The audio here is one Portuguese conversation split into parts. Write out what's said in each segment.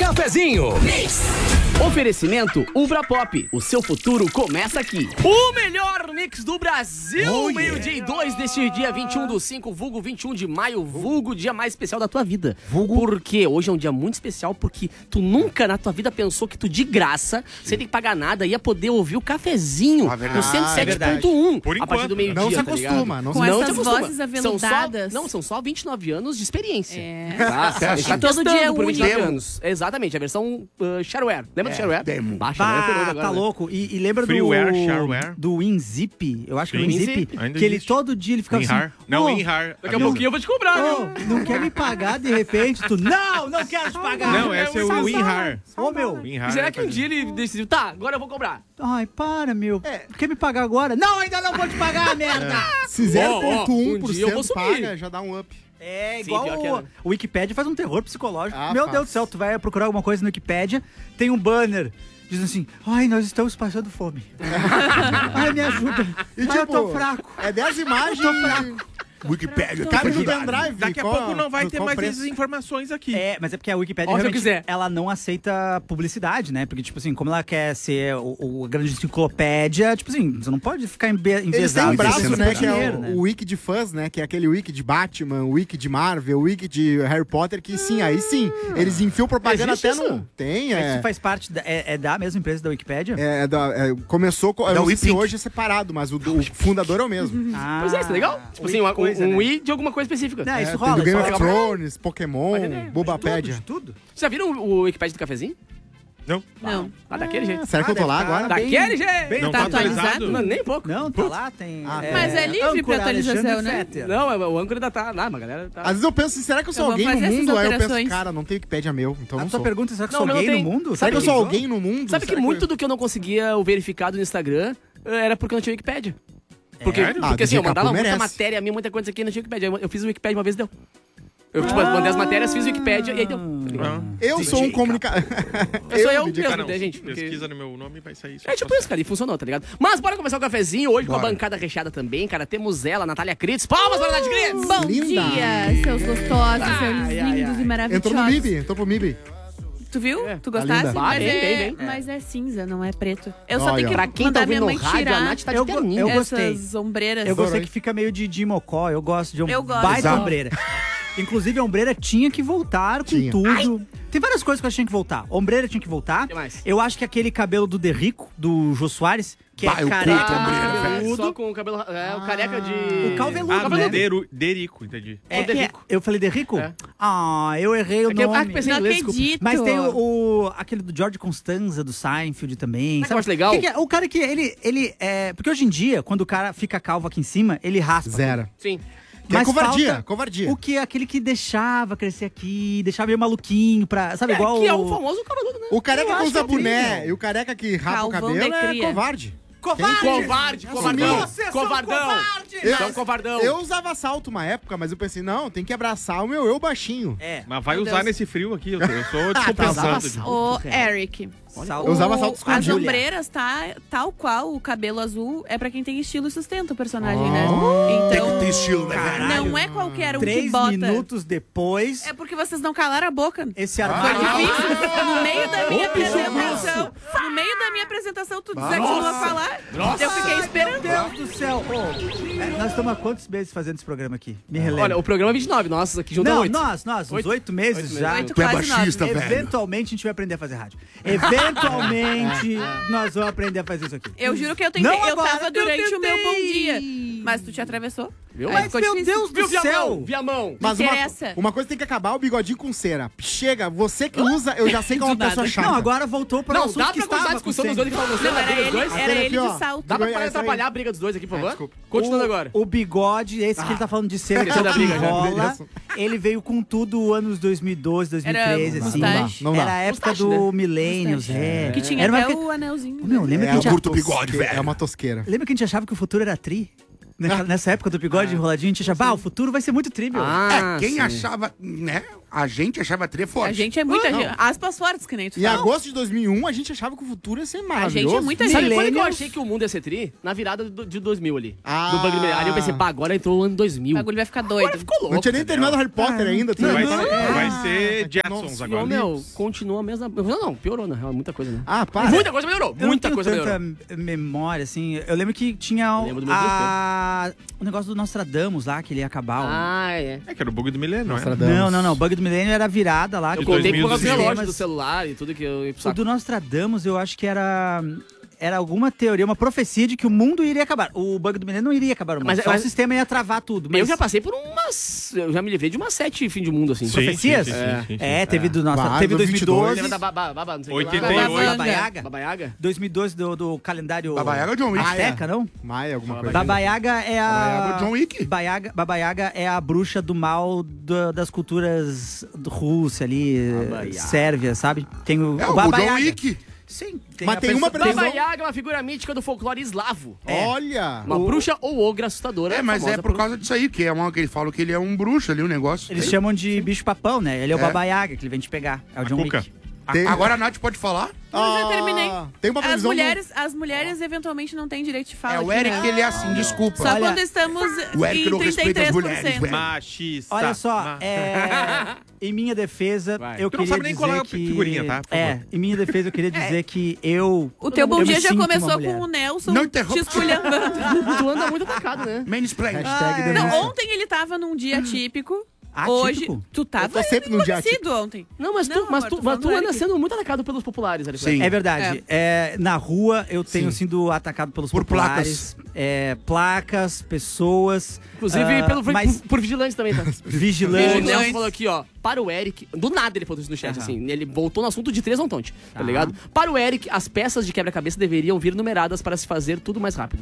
Cafezinho. Oferecimento Ubra Pop. O seu futuro começa aqui. O melhor mix do Brasil. Meio-dia e 2 deste dia 21/5, vulgo 21 de maio, vulgo dia mais especial da tua vida. Porque hoje é um dia muito especial, porque tu nunca na tua vida pensou que tu de graça, sem ter que pagar nada, ia poder ouvir o Cafezinho no 107.1. Por a partir do meio-dia. Não se tá acostuma. ligado? Com Não essas se acostuma. vozes aveludadas. São só 29 anos de experiência. É. Tá Todo dia é por único. 29 anos. Exatamente, a versão shareware. Lembra do shareware? demo. Baixa, né? Foi novo agora, Tá né? louco. E lembra Freeware, shareware. do WinZip? Eu acho que é o Sim. WinZip. Ainda Que ele existe. todo dia ele ficava WinRAR. assim... Não, "Ô, WinRAR. Daqui a pouquinho eu vou te cobrar, viu? Não quer me pagar de repente? Tu, não quero te pagar. Não, esse é o WinRAR. Ô, meu. WinRAR. Será que um dia ele decidiu, tá, agora eu vou cobrar? Ai, para, meu. Quer me pagar agora? Não, ainda não vou te pagar, merda. Se um dia eu vou 0,1% subir. paga, já dá um up. É Sim, igual pior que é, né? o Wikipedia faz um terror psicológico. Ah, Meu faz. Deus do céu, tu vai procurar alguma coisa no Wikipedia, tem um banner dizendo assim, ai, nós estamos passando fome. Ai, me ajuda. E Ai, eu tô fraco. É 10 imagens. Eu tô fraco. Wikipedia, Tá tá me no ajudando. pendrive. Daqui a qual- pouco não vai ter qual mais preço? essas informações aqui. É, mas é porque a Wikipedia Ó, se eu realmente, quiser. ela não aceita publicidade, né? Porque, tipo assim, como ela quer ser a grande enciclopédia, tipo assim, você não pode ficar Eles têm enviesado. um braço, sem né, que é dinheiro, o Wiki de fãs, né, que é aquele Wiki de Batman, o Wiki de Marvel, o Wiki de Harry Potter, que sim, aí sim, eles enfiam propaganda Existe até isso? no... Tem, Mas é... isso faz parte da mesma empresa da Wikipedia? Começou, eu não sei se WePink. hoje é separado, mas o fundador é o mesmo. Ah, Pois é, isso é legal. Tipo assim, coisa, um né? i de alguma coisa específica. Não, isso Tem rola. do Game isso of rola. Thrones, Pokémon, Pode ter. Bubapédia. De tudo. Vocês já viram o Wikipedia do Cafezinho? Não. Não. Ah, daquele jeito. Será que eu tô lá deve tá agora? bem- Daquele jeito! bem Não Tá tá atualizado? atualizado? Não, nem um pouco. Não, tá lá, tem... Mas é livre pra âncora atualização, Alexandre né? Fetter. Não, o âncora ainda tá lá, mas a galera tá... Às vezes eu penso, será que eu sou Eu vou alguém no fazer essas mundo? Aí eu penso, alterações. cara, não tem Wikipedia meu, então A não tua sou. pergunta é, será que Não, sou mas gay não no tem. mundo? Será que eu Sabe sou que- alguém no mundo? Sabe que Será muito do que eu não conseguia o verificado no Instagram era porque eu não tinha Wikipedia. Porque, Sério? porque assim, eu DJ mandava Capu muita merece. matéria minha, muita coisa aqui, não tinha Wikipedia. Eu fiz o Wikipedia uma vez e deu. Eu, tipo, mandei as matérias, fiz o Wikipedia e aí deu. Tá ligado? Eu sou um comunicador. Sou eu DJ mesmo, Não, né, gente? Porque- pesquisa no meu nome e vai sair isso. É tipo isso, cara, e funcionou, tá ligado? Mas bora começar o cafezinho hoje com a bancada recheada também, cara. Temos ela, Natália Critz. Palmas para a Nath Critz! Bom Linda. dia, seus gostosos, seus Ai, ai, lindos ai. e maravilhosos. Entrou pro MIB. Tu viu? É, Tu tá gostasse? linda. Ah, bem. Mas é cinza, não é preto. Eu só Olha, tenho que ó. Pra quem tá mandar ouvindo minha no mãe rádio, a tirar Nath tá de Eu terninho. gostei. essas ombreiras. Eu gostei Adorei. que fica meio de mocó. Eu gosto de Eu gosto. baita Exato. ombreira. Inclusive, a ombreira tinha que voltar com Tinha. tudo. Tem várias coisas que eu acho que tinha que voltar. Ombreira tinha que voltar. O que mais? Eu acho que aquele cabelo do Derrico, do Jô Soares, que Bah, é eu careca, curto ombreira, mas velho. cabeludo. Só com o cabelo... É, o careca de... O calveludo, Ah, né? Derico, entendi. É, O Derrico. eu falei Derrico? É. Ah, eu errei o É que eu nome. pensei em Não inglês, desculpa. acredito. Mas tem aquele do George Constanza, do Seinfeld também. Sabe o que eu acho legal? O que é? O cara que ele é... Porque hoje em dia, quando o cara fica calvo aqui em cima, ele raspa. Zero. Sim. Que é Mas covardia, falta covardia. O que é aquele que deixava crescer aqui, deixava meio maluquinho pra... Sabe, igual Que é o famoso cabeludo, né? O careca Eu que acho usa que é boné incrível. e o careca que rapa o Calvão cabelo de é cria. covarde. Covarde, covardão. Vocês são Covardão. covardes! São covardão. Eu usava salto uma época, mas eu pensei, não, tem que abraçar o meu eu baixinho. É. Mas vai Meu usar Deus. nesse frio aqui, eu sou usava descompensando. salto. Ô, cara. Eric, Salto. Eu usava salto as escondido. ombreiras, tá? Tal qual o cabelo azul é pra quem tem estilo e sustenta o personagem, né? Tem Então, que ter estilo, né, velho? não é qualquer um que 3 bota. minutos depois, É porque vocês não calaram a boca. esse Foi armário... difícil. No meio da minha Ô, bicho apresentação. No meio da minha apresentação, tu desacostumou a falar. Eu fiquei esperando. Meu Deus do céu! Nós estamos há quantos meses fazendo esse programa aqui? Me relembra. Olha, o programa é 29, nós aqui junto Não, 8. nós, uns 8 meses já. 8, Tu é quase 9. baixista, velho. Eventualmente a gente vai aprender a fazer rádio. Eventualmente nós vamos aprender a fazer isso aqui. Eu juro que eu tentei. Não Eu agora, tava eu durante o meu bom tentei. dia. Mas tu te atravessou. Viu? Aí Mas, ficou meu difícil. Deus Viu, do céu! Viamão? Viamão. Mas interessa. uma coisa tem que acabar, o bigodinho com cera. Chega, você que usa, eu já sei que é uma Do nada. pessoa chata. Não, agora voltou para o Não, assunto dá que pra continuar estava a discussão com dos dois que falam você, Não, a briga dos dois? era Aquele ele aqui, de ó. salto. Dá pra É parar de isso aí. atrapalhar a briga dos dois aqui, por favor? desculpa. Continuando agora. O bigode, esse que ele tá falando de cera, que é Esqueci o da que briga já. rola, ele veio com tudo anos 2012, 2013, Era assim. mustache. Não dá. Era a época Mustache, do né? Millennials, Mustache. Que tinha Era uma até época- o anelzinho. Meu, lembra, É que a uma gente, curto bigode, tosqueira, velho. É uma tosqueira. lembra que a gente achava que o futuro era tri? Nessa época do bigode enroladinho, a gente achava, o futuro vai ser muito tri, meu. Ah, Quem sim. achava, né? A gente achava a tri forte. A gente é muita gente. Aspas fortes, que nem tu Em fala. agosto de 2001, a gente achava que o futuro ia ser A maravilhoso. gente é muita Sabe gente. quando que eu achei que o mundo ia ser tri? Na virada de 2000 ali. Ah. Do Bug Aí eu pensei, pá, agora entrou o ano 2000. O bagulho vai ficar doido. Agora ficou louco. Não tinha nem terminado Harry Potter ainda. tu Vai, lembra? vai ser Jetsons Nossa, agora. Não, meu, continua a mesma... Não, piorou, na real, muita coisa, né? Ah, para. Muita coisa melhorou, Eu muita não coisa tenho melhorou. tanta memória, assim. Eu lembro que tinha lembro do meu o negócio do Nostradamus lá, que ele ia acabar. Ah, é. É que era o bug do milênio, não é? Não. O bug do milênio era a virada lá. Eu que contei por causa do 2016. relógio do celular e tudo que eu ia pro O saco. do Nostradamus, eu acho que era alguma teoria, uma profecia de que o mundo iria acabar. O bug do milênio não iria acabar o mundo. Mas- Só mas- o sistema ia travar tudo. Mas Eu já passei por umas... Eu já me livrei de umas 7 fim de mundo, assim. Sim, profecias? sim, teve do nossa, teve 2012. Lembra da Baba, não sei o que lá? 88. Baba Yaga. Baba Yaga? 2012 do calendário Baba Yaga ou John Wick? Azteca, não? Maia, alguma coisa. Baba Yaga é Baba a... Yaga ou John Wick? Baba Yaga é a bruxa do mal das culturas do Rússia ali, Baba Yaga. Sérvia, sabe? Tem o É o Baba John Yaga. Wick. Sim. Mas tem uma Baba previsão. Yaga é uma figura mítica do folclore eslavo. Olha! Uma bruxa ou ogra assustadora. Mas famosa por causa disso aí, que eles falam que ele é um bruxo ali, o negócio. Eles chamam de bicho-papão, né? Ele é o É. Baba Yaga, que ele vem te pegar. É o John Cuca. Wick. Tem- Agora a Nath pode falar? Eu já terminei. Tem uma As previsão. mulheres eventualmente não têm direito de fala. É, o aqui, Eric, né? ele é assim, desculpa. Só Olha, quando estamos o Eric em não respeita as mulheres, 33%. velho. Machista. Olha só, em minha defesa, Vai. eu Tu não queria sabe nem dizer qual é a que... figurinha, tá? Por favor. Em minha defesa eu queria dizer que eu... O teu bom eu me dia já sinto uma começou mulher. com o Nelson Não te interrompa. esculhambando. Tu anda muito atacado, né? Mansplain. Hashtag é. Não, denúncia. ontem ele tava num dia típico. Atípico? Hoje, tu tava Eu tô sempre num dia enlouquecido ontem. Não, mas tu, Não, amor, tô falando tu do anda Eric. sendo muito atacado pelos populares, Eric. Sim. É verdade. Na rua eu tenho sido atacado pelos Por populares. Placas, pessoas. Inclusive mas por vigilantes também, tá? O vigilantes. Nelson falou aqui, ó, para o Eric, do nada ele falou isso no chat, assim, ele voltou no assunto de 3 não tonte, tá ligado? Para o Eric, as peças de quebra-cabeça deveriam vir numeradas para se fazer tudo mais rápido.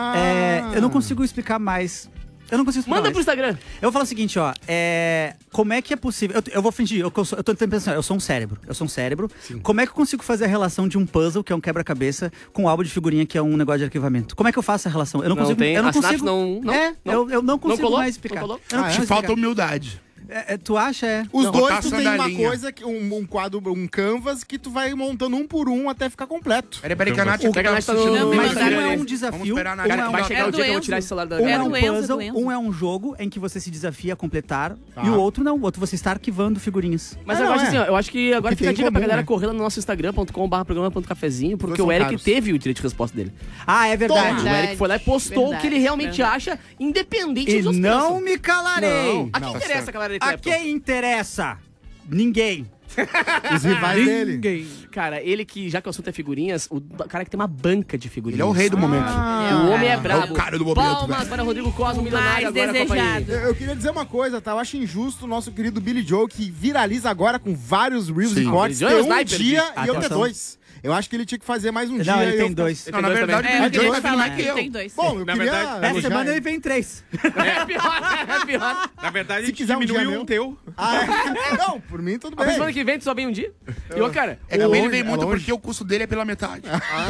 Eu não consigo explicar mais. Eu não consigo explicar Manda mais. pro Instagram. Eu vou falar o seguinte, ó. Como é que é possível... Eu vou fingir, eu tô tentando pensar, eu sou um cérebro. Como é que eu consigo fazer a relação de um puzzle, que é um quebra-cabeça, com um álbum de figurinha, que é um negócio de arquivamento? Como é que eu faço a relação? Eu não consigo... tem. Eu não A Sinapse consigo... não- eu não consigo colou? mais explicar. Não colou? Eu não Te consigo falta explicar. humildade. Tu acha? Os Não, dois, botar tu tem uma sandalinha. coisa, um quadro, um canvas, que tu vai montando um por um até ficar completo. Peraí, que a Nath Pega a Nath, tá no- Não, Mas me um mandaram é ali. um desafio, Vamos esperar a Nath. um Cara, é um- Vai chegar É o dia que eu vou doença. tirar esse celular da... Um É é um doença, puzzle, doença. um é um jogo em que você se desafia a completar, e o outro não. O outro você está arquivando figurinhas. Mas Ah, eu não, acho é. assim, ó, eu acho que agora Que fica a tem dica em pra comum, galera né? correr lá no nosso instagram.com/programa.cafezinho, porque Dois o são Eric caros. teve o direito de resposta dele. Ah, é verdade. O Eric foi lá e postou o Verdade, que ele realmente verdade. acha, independente E dos não pensam. me calarei. Não. A quem Não, interessa, galera de A Clapton? quem interessa? Ninguém. Os rivais dele. Ninguém. Cara, ele que, já que o assunto é figurinhas, o cara que tem uma banca de figurinhas. Ele é o rei do momento. O homem é brabo. É o cara do momento, Palmas velho. para Rodrigo Cosmo, O milionário mais agora desejado. companhia. Eu queria dizer uma coisa, tá? Eu acho injusto o nosso querido Billy Joe, que viraliza agora com vários reels Sim. e cortes, Billy Joe é ter o um sniper dia de- e eu ter Atenção. 2. Eu acho que ele tinha que fazer mais um dia. Não, ele e tem eu- 2. Não, na verdade, É, o eu Joe ia tá vindo falar mais que que ele eu. tem 2. Bom, eu Na queria verdade, Essa elogiar semana ele. ele vem 3. É pior. Na verdade, a Se gente quiser um dia diminuiu meu. um teu. Ah, é? Não, por mim tudo A bem. semana que vem tu só vem um dia. E o cara... É que também ele vem É muito longe. porque o custo dele é pela metade.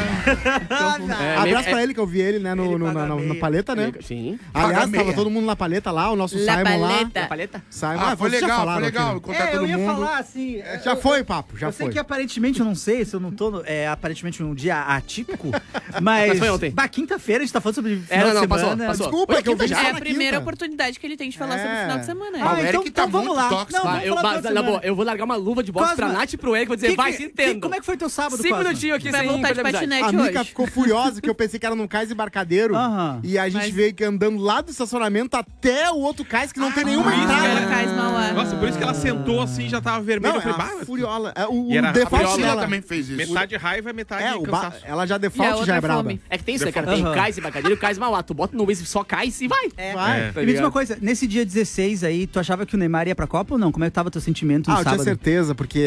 Abraço pra ele, que eu vi ele, né, Ele paga na meia. paleta, né? Sim. Aliás, Paga meia. tava todo mundo na paleta lá, o nosso La Simon lá. paleta. A paleta? Simon, Ah, foi vocês já legal, foi falaram legal. aqui, Contar eu todo ia mundo. falar assim. né? Já foi, papo, já Eu sei foi. que aparentemente, eu não sei se eu não tô. Aparentemente um dia atípico, mas. Mas foi ontem. Quinta-feira a gente tá falando sobre final não, de passou, semana. passou. Desculpa, Hoje é que eu quinta vi já. só É na a primeira quinta. oportunidade que ele tem de falar É. sobre o final de semana. Ah, o Eric então, tá vamos muito lá. tóxico. Não, Ah, vamos eu, falar mas, final de na semana. boa, eu vou largar uma luva de boxe pra Cosma, Nath e pro Eric e vou dizer, vai, se entendam. Como é que foi teu sábado, 5 Cosma? minutinhos aqui Vai sem voltar de perder amizade. A patinete Mica hoje. ficou furiosa que eu pensei que era num cais embarcadeiro. Aham. E a gente Mas- veio que andando lá do estacionamento até o outro cais que não tem nenhuma por isso que entrada. ela- Era Cais Mauá. Nossa, por isso que ela sentou assim e já tava vermelha. Não, Eu falei, é bah, uma furiola. É, o E era o a default A Priscila dela. também fez isso. metade raiva, metade É, cansaço. ela já E a default outra já é é braba. fome. É que tem isso, né, cara? Tem Aham. cais e embarcadeiro e cais Mauá. Tu bota no Waze só cais e vai. Vai. É. Tá Me diz ligado? uma coisa, nesse dia 16 aí, tu achava que o Neymar ia pra Copa ou não? Como é que tava teu sentimento no Ah, eu tinha sábado? certeza, porque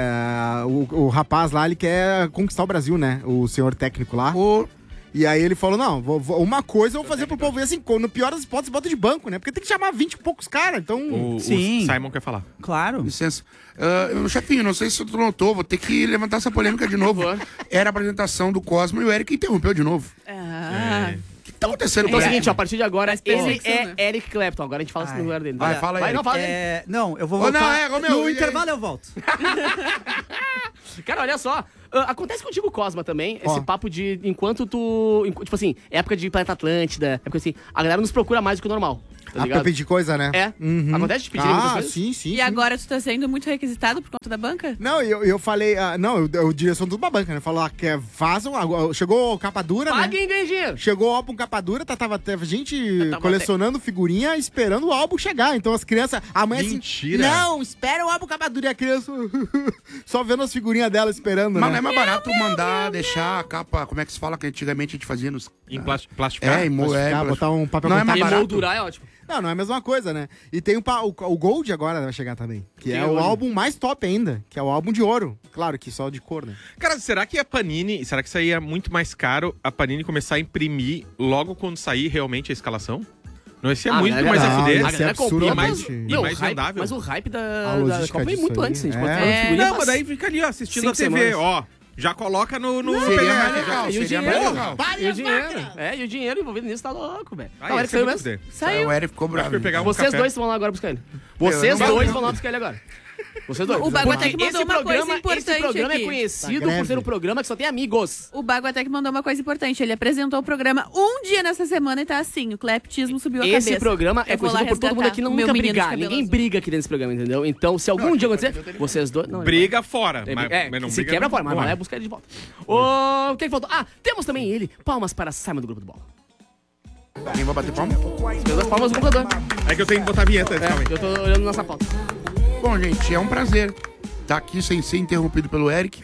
o rapaz lá, ele quer conquistar o Brasil, né? O senhor técnico lá. E aí ele falou, não, uma coisa eu vou fazer pro povo. E assim, no pior das hipóteses, bota de banco, né? Porque tem que chamar 20 e poucos caras, então... O Sim. Simon quer falar. Claro. Licença. Chefinho, não sei se tu notou, vou ter que levantar essa polêmica de novo. Era a apresentação do Cosmo e o Eric interrompeu de novo. Ah, O que tá acontecendo Então é o com seguinte, ó, a partir de agora, Mas ele percepção, é né? Eric Clapton. Agora a gente fala isso no lugar dele. Vai, fala aí. Vai, não, fala aí. Não, eu vou Ô, não, voltar. meu, no e aí? intervalo eu volto. Cara, olha só. Acontece contigo, Cosma, também, Ó. esse papo de enquanto tu... Tipo assim, época de Planeta Atlântida, época assim, a galera nos procura mais do que o normal, tá pra ligado? pedir coisa, né? É. Uhum. Acontece de pedir muitas coisas? sim, sim. E sim. agora tu tá sendo muito requisitado por conta da banca? Não, eu falei... eu direção tudo uma banca, né? Falou que fazam... Chegou capa dura, né? Paguem e ganhem dinheiro. Chegou o álbum capa dura, tava gente Tava colecionando figurinha, esperando o álbum chegar. Então as crianças... A mãe Mentira. assim... Não, espera o álbum capa dura. E a criança... só vendo as figurinhas dela esperando, Mas não né? é mais barato mandar deixar a capa, como é que se fala que antigamente a gente fazia nos... Em plastificar. Plastificar, botar um papel Não é contato. mais barato. Emoldurar é ótimo. Não é a mesma coisa, né? E tem o Gold agora vai chegar também. Que Tem é o o Gold. álbum mais top ainda. Que é o álbum de ouro. Claro que só de cor, né? Cara, será que a Panini... Será que seria muito mais caro a Panini começar a imprimir logo quando sair realmente a escalação? Não ia ser Ah, muito galera, mais não, FD? ia A ser galera comprou, absurdamente- mas, E meu, mais o hype, vendável. mas o hype A da logística Copa veio disso muito aí. antes. A gente É. botou É. figurinha Não, faz mas daí fica ali, ó, assistindo 5 a TV, semanas. ó. Já coloca no Seria PDF, mais já. legal, E o seria dinheiro? mais legal. E o dinheiro. E o dinheiro envolvido nisso tá louco, velho. Ah, Não, Eric esse é saiu muito mesmo. FD. Saiu. O Eric ficou bravo. Acho que eu pegava um Vocês café. dois vão lá agora buscar ele. Vocês não dois vou. vão lá buscar ele agora. Vocês dois. O Baguatec Porque mandou uma coisa importante esse programa aqui. é conhecido Tá greve. por ser um programa que só tem amigos. O Baguatec mandou uma coisa importante. Ele apresentou o programa um dia nessa semana e tá assim. O cleptismo subiu a cabeça. Esse programa é Eu vou lá conhecido por todo mundo aqui resgatar não o meu nunca menino de brigar. cabelo Ninguém azul. briga aqui nesse programa, entendeu? Então, se algum dia acontecer, vocês dois... Não, Briga fora. mas não se briga quebra não. fora, mas vai lá e buscar ele de volta. O que faltou? Ah, temos também ele. Palmas para Simon do Grupo do Bola. Quem vai bater palma? As palmas do computador. É que eu tenho que botar a vinheta, calma aí. Eu tô olhando nossa pauta. Bom, gente, é um prazer estar aqui sem ser interrompido pelo Eric.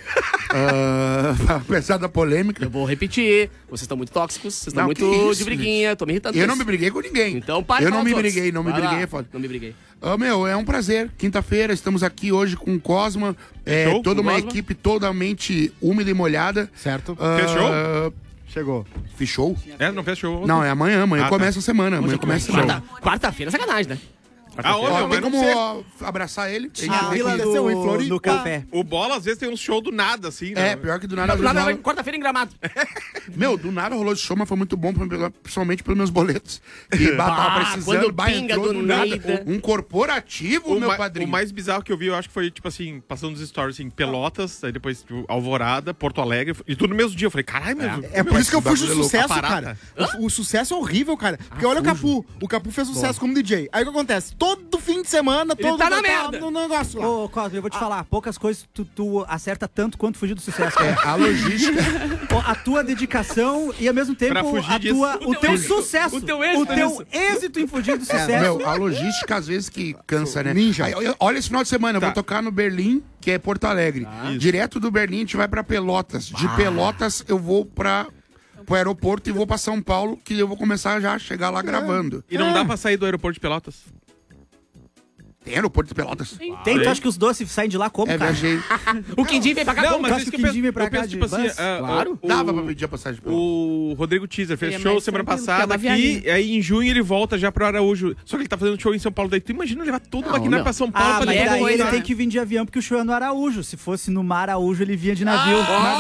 Apesar da polêmica. Eu vou repetir. Vocês estão muito tóxicos, vocês estão Não, muito que isso, de briguinha, tô me irritando. Eu com não isso. me briguei com ninguém. Então para Eu de não falar me dos outros. briguei, não me Vai lá. briguei, é foda. Não me briguei. Meu, é um prazer. Quinta-feira, estamos aqui hoje com o Cosma. Fechou? Toda uma Cosma? equipe totalmente úmida e molhada. Certo? Ah, Chegou. Fechou? É, não fechou. Não, é amanhã. Amanhã Ah, tá. começa a semana. Amanhã começa a semana. Quarta-feira é sacanagem, né? Ah, ô, Ó, meu, tem mas não como sei. abraçar ele? Ah, Ele- Vila desceu em Floripa. no café. O Bola, às vezes, tem um show do nada, assim, né? É, pior que do nada. Do nada, rola- quarta-feira em Gramado. Meu, do nada rolou esse show, mas foi muito bom, principalmente pelos meus boletos. E tava precisando, quando bah, pinga entrou do nada. nada. Um corporativo, meu O padrinho. mais bizarro que eu vi, eu acho que foi, tipo assim, passando nos stories, assim, Pelotas, aí depois tipo, Alvorada, Porto Alegre, e tudo no mesmo dia. Eu falei, caralho, mesmo. É por isso que eu fujo do bagulho louco, sucesso, a parada. cara. O sucesso é horrível, cara. Porque olha o Capu. O Capu fez sucesso como DJ. Aí o que acontece? Todo fim de semana, todo tá na merda. no negócio lá. Ô, Cosme, eu vou te falar, poucas coisas tu acerta tanto quanto fugir do sucesso. cara. A logística. A tua dedicação e ao mesmo tempo Pra fugir disso. o teu sucesso. o teu êxito nisso. êxito em fugir do sucesso. Meu, a logística às vezes que cansa, né? Ninja. Aí, olha esse final de semana, eu Tá. vou tocar no Berlim, que é Porto Alegre. Direto do Berlim a gente vai pra Pelotas. De Pelotas eu vou pro aeroporto e vou pra São Paulo, que eu vou começar já a chegar lá gravando. E não dá pra sair do aeroporto de Pelotas? Tem aeroporto de Pelotas? Tem, tu acha que os doces saem de lá como, É, cara? viajei. O Quindim vem pra cá Não, como? mas Tu isso acha que que eu o Quindim vem pra eu penso, cá tipo de assim, bus? Claro. Dava pra pedir a passagem pra lá. O Rodrigo Teaser fez Seria show mais semana tranquilo, passada que é uma aqui, viagem. aí em junho ele volta já pro Araújo. Só que ele tá fazendo show em São Paulo, daí tu imagina levar todo o maquinário meu. pra São Paulo Ah, pra mas levar daí coisa, ele né? tem que vir de avião, porque o show é no Araújo. Se fosse no Mar Araújo, ele vinha de navio.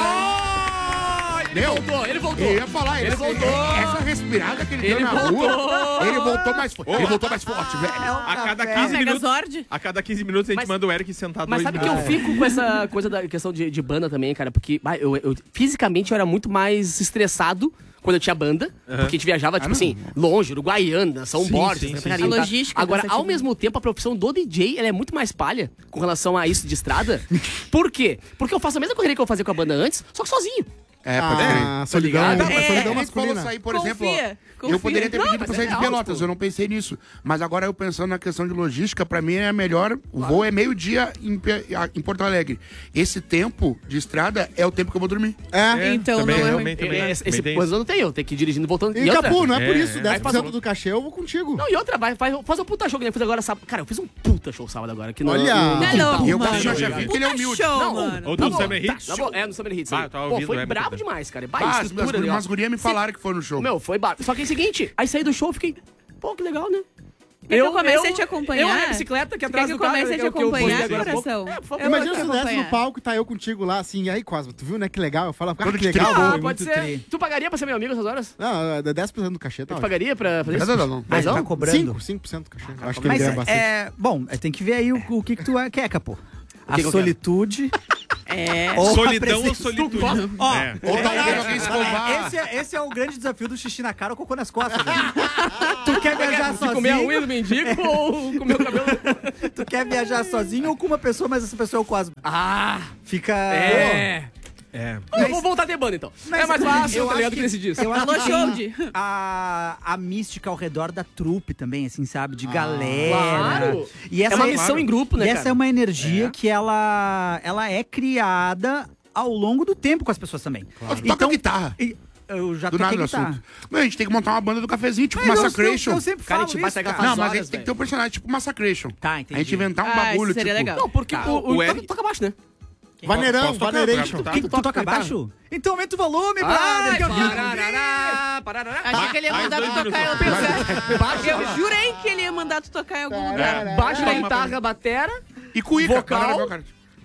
Meu, Ele voltou. eu ia falar, Ele voltou. essa respirada que ele deu Ele na voltou. rua, ele voltou mais forte. Ele voltou mais forte, velho. A cada Café. 15 minutos, Megazord? a cada 15 minutos a gente Mas- manda o Eric sentar Mas dois sabe que eu minutos. fico com essa coisa da questão de banda também, cara? Porque fisicamente eu era muito mais estressado quando eu tinha banda, porque a gente viajava, tipo assim, longe, Uruguaiana, São Borges, sim, Santa sim, Catarina, sim. A tá? logística Agora, cansativa. ao mesmo tempo, a profissão do DJ, ela é muito mais palha com relação a isso de estrada. Por quê? Porque eu faço a mesma correria que eu fazia com a banda antes, só que sozinho. É, pode crer. Ah, solidão, ligado? solidão Ele falou masculina. sair, por Confia, exemplo, ó, confia. eu poderia ter Não, pedido mas pra sair é de real, Pelotas, tipo- eu não pensei nisso. Mas agora eu pensando na questão de logística, pra mim é melhor, o voo é meio-dia em Porto Alegre. Esse tempo de estrada é o tempo que eu vou dormir. É. Então também, não é também, também. Esse Também tem coisa eu não tenho, eu tenho que ir dirigindo e voltando. E outra- Capu, não é por É, isso. é. 10% do cachê eu vou contigo. Não, e outra, faz um puta show que nem eu fiz agora sábado. Cara, eu fiz um puta show sábado agora. Que Olha! Não é louco, E eu mano. já vi que ele é humilde. Show, Não, mano. Ou Na do boa, Summer Hits. na boa, no Summer Hits. Ah, aí. eu tava Pô, ouvindo, foi é, brabo muito demais, cara. Ah, Estrutura ali, ó. umas gurias me falaram que foi no show. Meu, foi barato. Só que é o seguinte, aí saí do show, fiquei, pô, que legal, né? Quer que eu comece a te acompanhar? Eu na bicicleta que Quer atrás que eu do carro. comece a te que eu postei acompanhar, agora há pouco. coração? Por favor. Eu vou Imagina te se tu desce no acompanhar. palco e tá eu contigo lá, assim, e aí, Cosmo, tu viu, né? Que legal. Eu falo, cara, Todo que de legal. tricô. Ah, muito pode ser. tri. Tu pagaria pra ser meu amigo essas horas? Não, é 10% do cachê, tá? Tu pagaria pra fazer isso? Não. Mas não? tá cobrando. 5% do cachê. Acho que ele Mas ganha bastante. bom, tem que ver aí o que tu quer, Capô. A que eu solitude. É. ou a Solidão ou presença- solitude? Ó, É. Ou talvez alguém escovar. esse é o grande desafio do xixi na cara ou cocô nas costas. Né? Tu quer viajar De comer a unha sozinho? do mendigo ou comer o cabelo? Tu quer viajar sozinho ou com uma pessoa, mas essa pessoa é o Cosmo? Ah, Fica. É. eu vou voltar a ter banda então. Mas É mais fácil, eu tá acho ligado, que- que nesse disso. Eu acho Alô, que tem Xande. a mística ao redor da trupe também, assim, sabe? De galera. claro. E essa É uma missão em grupo, né, E essa cara? é uma energia que ela é criada ao longo do tempo com as pessoas também. Tu toca guitarra. Eu já Do toquei nada do guitarra. assunto. Meu, a gente tem que montar uma banda do cafezinho, tipo Mas Massacration. Eu sempre Cara, a falo gente vai isso, pegar cara. Não, mas a horas, gente tem que velho. ter um personagem tipo Massacration. Tá, entendi. A gente inventar um Ah, bagulho, isso seria tipo... legal. Não, porque Tá, o o Eric Eric- toca baixo, né? Vaneirão, Posso tocar? Vaneration. Tá. Tu toca guitarra. baixo? Então aumenta o volume, brother. Ai, que eu quero parará, parará. Achei que ele ia Mais mandar tu 2 tocar em minutos. outro lugar. Eu jurei que ele ia mandar tu tocar em algum lugar. Baixo da guitarra, batera, E cuíca. Vocal. Agora, cara.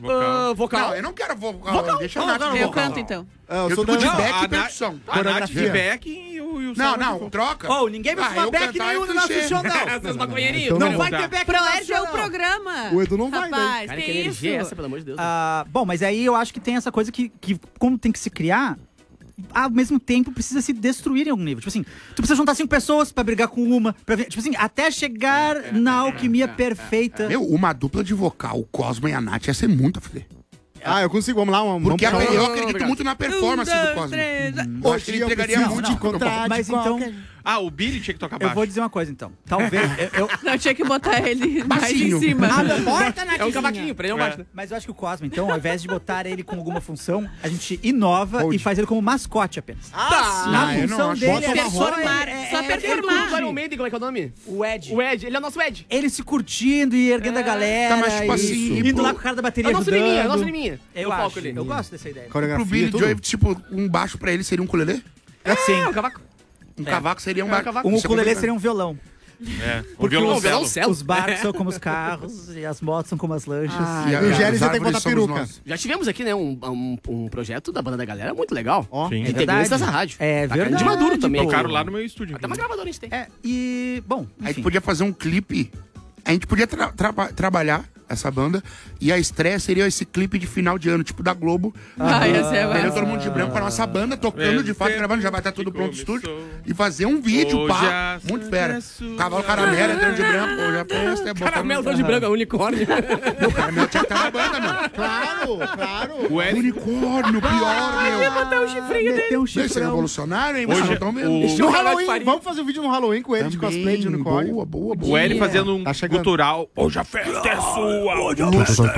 vocal. Não, eu não quero vocal. Deixa eu nada no Eu vocal. canto, então. Eu Eu sou tô da... de Não, back a e Nath- percussão. A Nath de Coreografia. back e o Não, Saulo de não, vocal. troca. Ô, ninguém vai Ah, fumar eu back cantar é nenhum no clichê. nosso show, não. Seus maconheirinhos. Então Não não vai dá. ter back no Proerd nosso é show, o não. programa. O Edu não vai, Rapaz, Cara, que que energia é isso? essa, pelo amor de Deus. Bom, mas aí eu acho que tem essa coisa que como tem que se criar, ao mesmo tempo precisa se destruir em algum nível. Tipo assim, tu precisa juntar 5 pessoas pra brigar com uma. Tipo assim, até chegar na alquimia perfeita. Meu, uma dupla de vocal, o Cosmo e a Nath, ia ser muito a fuder. Ah, eu consigo, vamos lá. Vamos Porque puxar eu uma- acredito obrigado. muito na performance do Cosmo. Eu acho que ele Hoje eu entregaria preciso muito. te encontrar Mas de então- qualquer- Ah, o Billy tinha que tocar Eu baixo. vou dizer uma coisa, então. Talvez. Não, tinha que botar ele mais Baixinho. em cima. É um cavaquinho, pra ele é um baixo, né? Mas eu acho que o Cosmo, então, ao invés de botar ele com alguma função, a gente inova e faz ele como mascote apenas. Tá. A eu não função acho. dele Bota é uma só Performar, só O performar. Iron Maiden, como é que é o nome? o Ed. O Ed, ele é o nosso Ed. Ele se curtindo e erguendo a galera. Tá, mas tipo e assim, indo pro- lá com o cara da É bateria o nosso ajudando. liminha, é o nosso liminha. Eu No palco acho. ali. Eu gosto dessa ideia. Pro Coreografia, Billy tudo. Joe, tipo, um baixo pra ele seria um ukulele? Sim. É, o cavaco. Um cavaco seria um É, baixo. cavaco. Um Isso é ukulele complicado. seria um violão. É, o Porque violoncelo. violoncelo. Os barcos são como os carros e as motos são como as lanchas. E o Gélis as ia ter que árvores botar somos peruca. nós. Já tivemos aqui, né, um projeto da banda da galera muito legal. Ó, Sim. Integrantes dessa rádio. É Tá verdade. de Maduro também. Tocaram lá no meu estúdio. Até uma gravadora a gente tem. É, e, bom, A gente enfim. podia fazer um clipe. A gente podia trabalhar essa banda e a estreia seria esse clipe de final de ano, tipo da Globo. Ah, ia ser Entendeu? massa. Todo mundo de branco com a nossa banda, tocando de fato, gravando, já vai estar tudo pronto no estúdio. E fazer um vídeo, Hoje pá, a muito fera. sua- Cavalo caramelo entrando de branco, hoje a festa é bom. Caramelo todo de branco, é unicórnio. Meu caramelo tinha que estar na banda, meu. claro, claro. O Eric, Unicórnio, pior, meu. Botar o chifrinho dele. Tem um Esse é chifrão. revolucionário, hein? Hoje Vocês não estão vendo? o- No Farinha. Halloween, vamos fazer um vídeo no Halloween com ele de cosplay de unicórnio. Boa, boa, o boa. Eric fazendo um Tá chegando. gutural. Hoje a festa é sua. Hoje a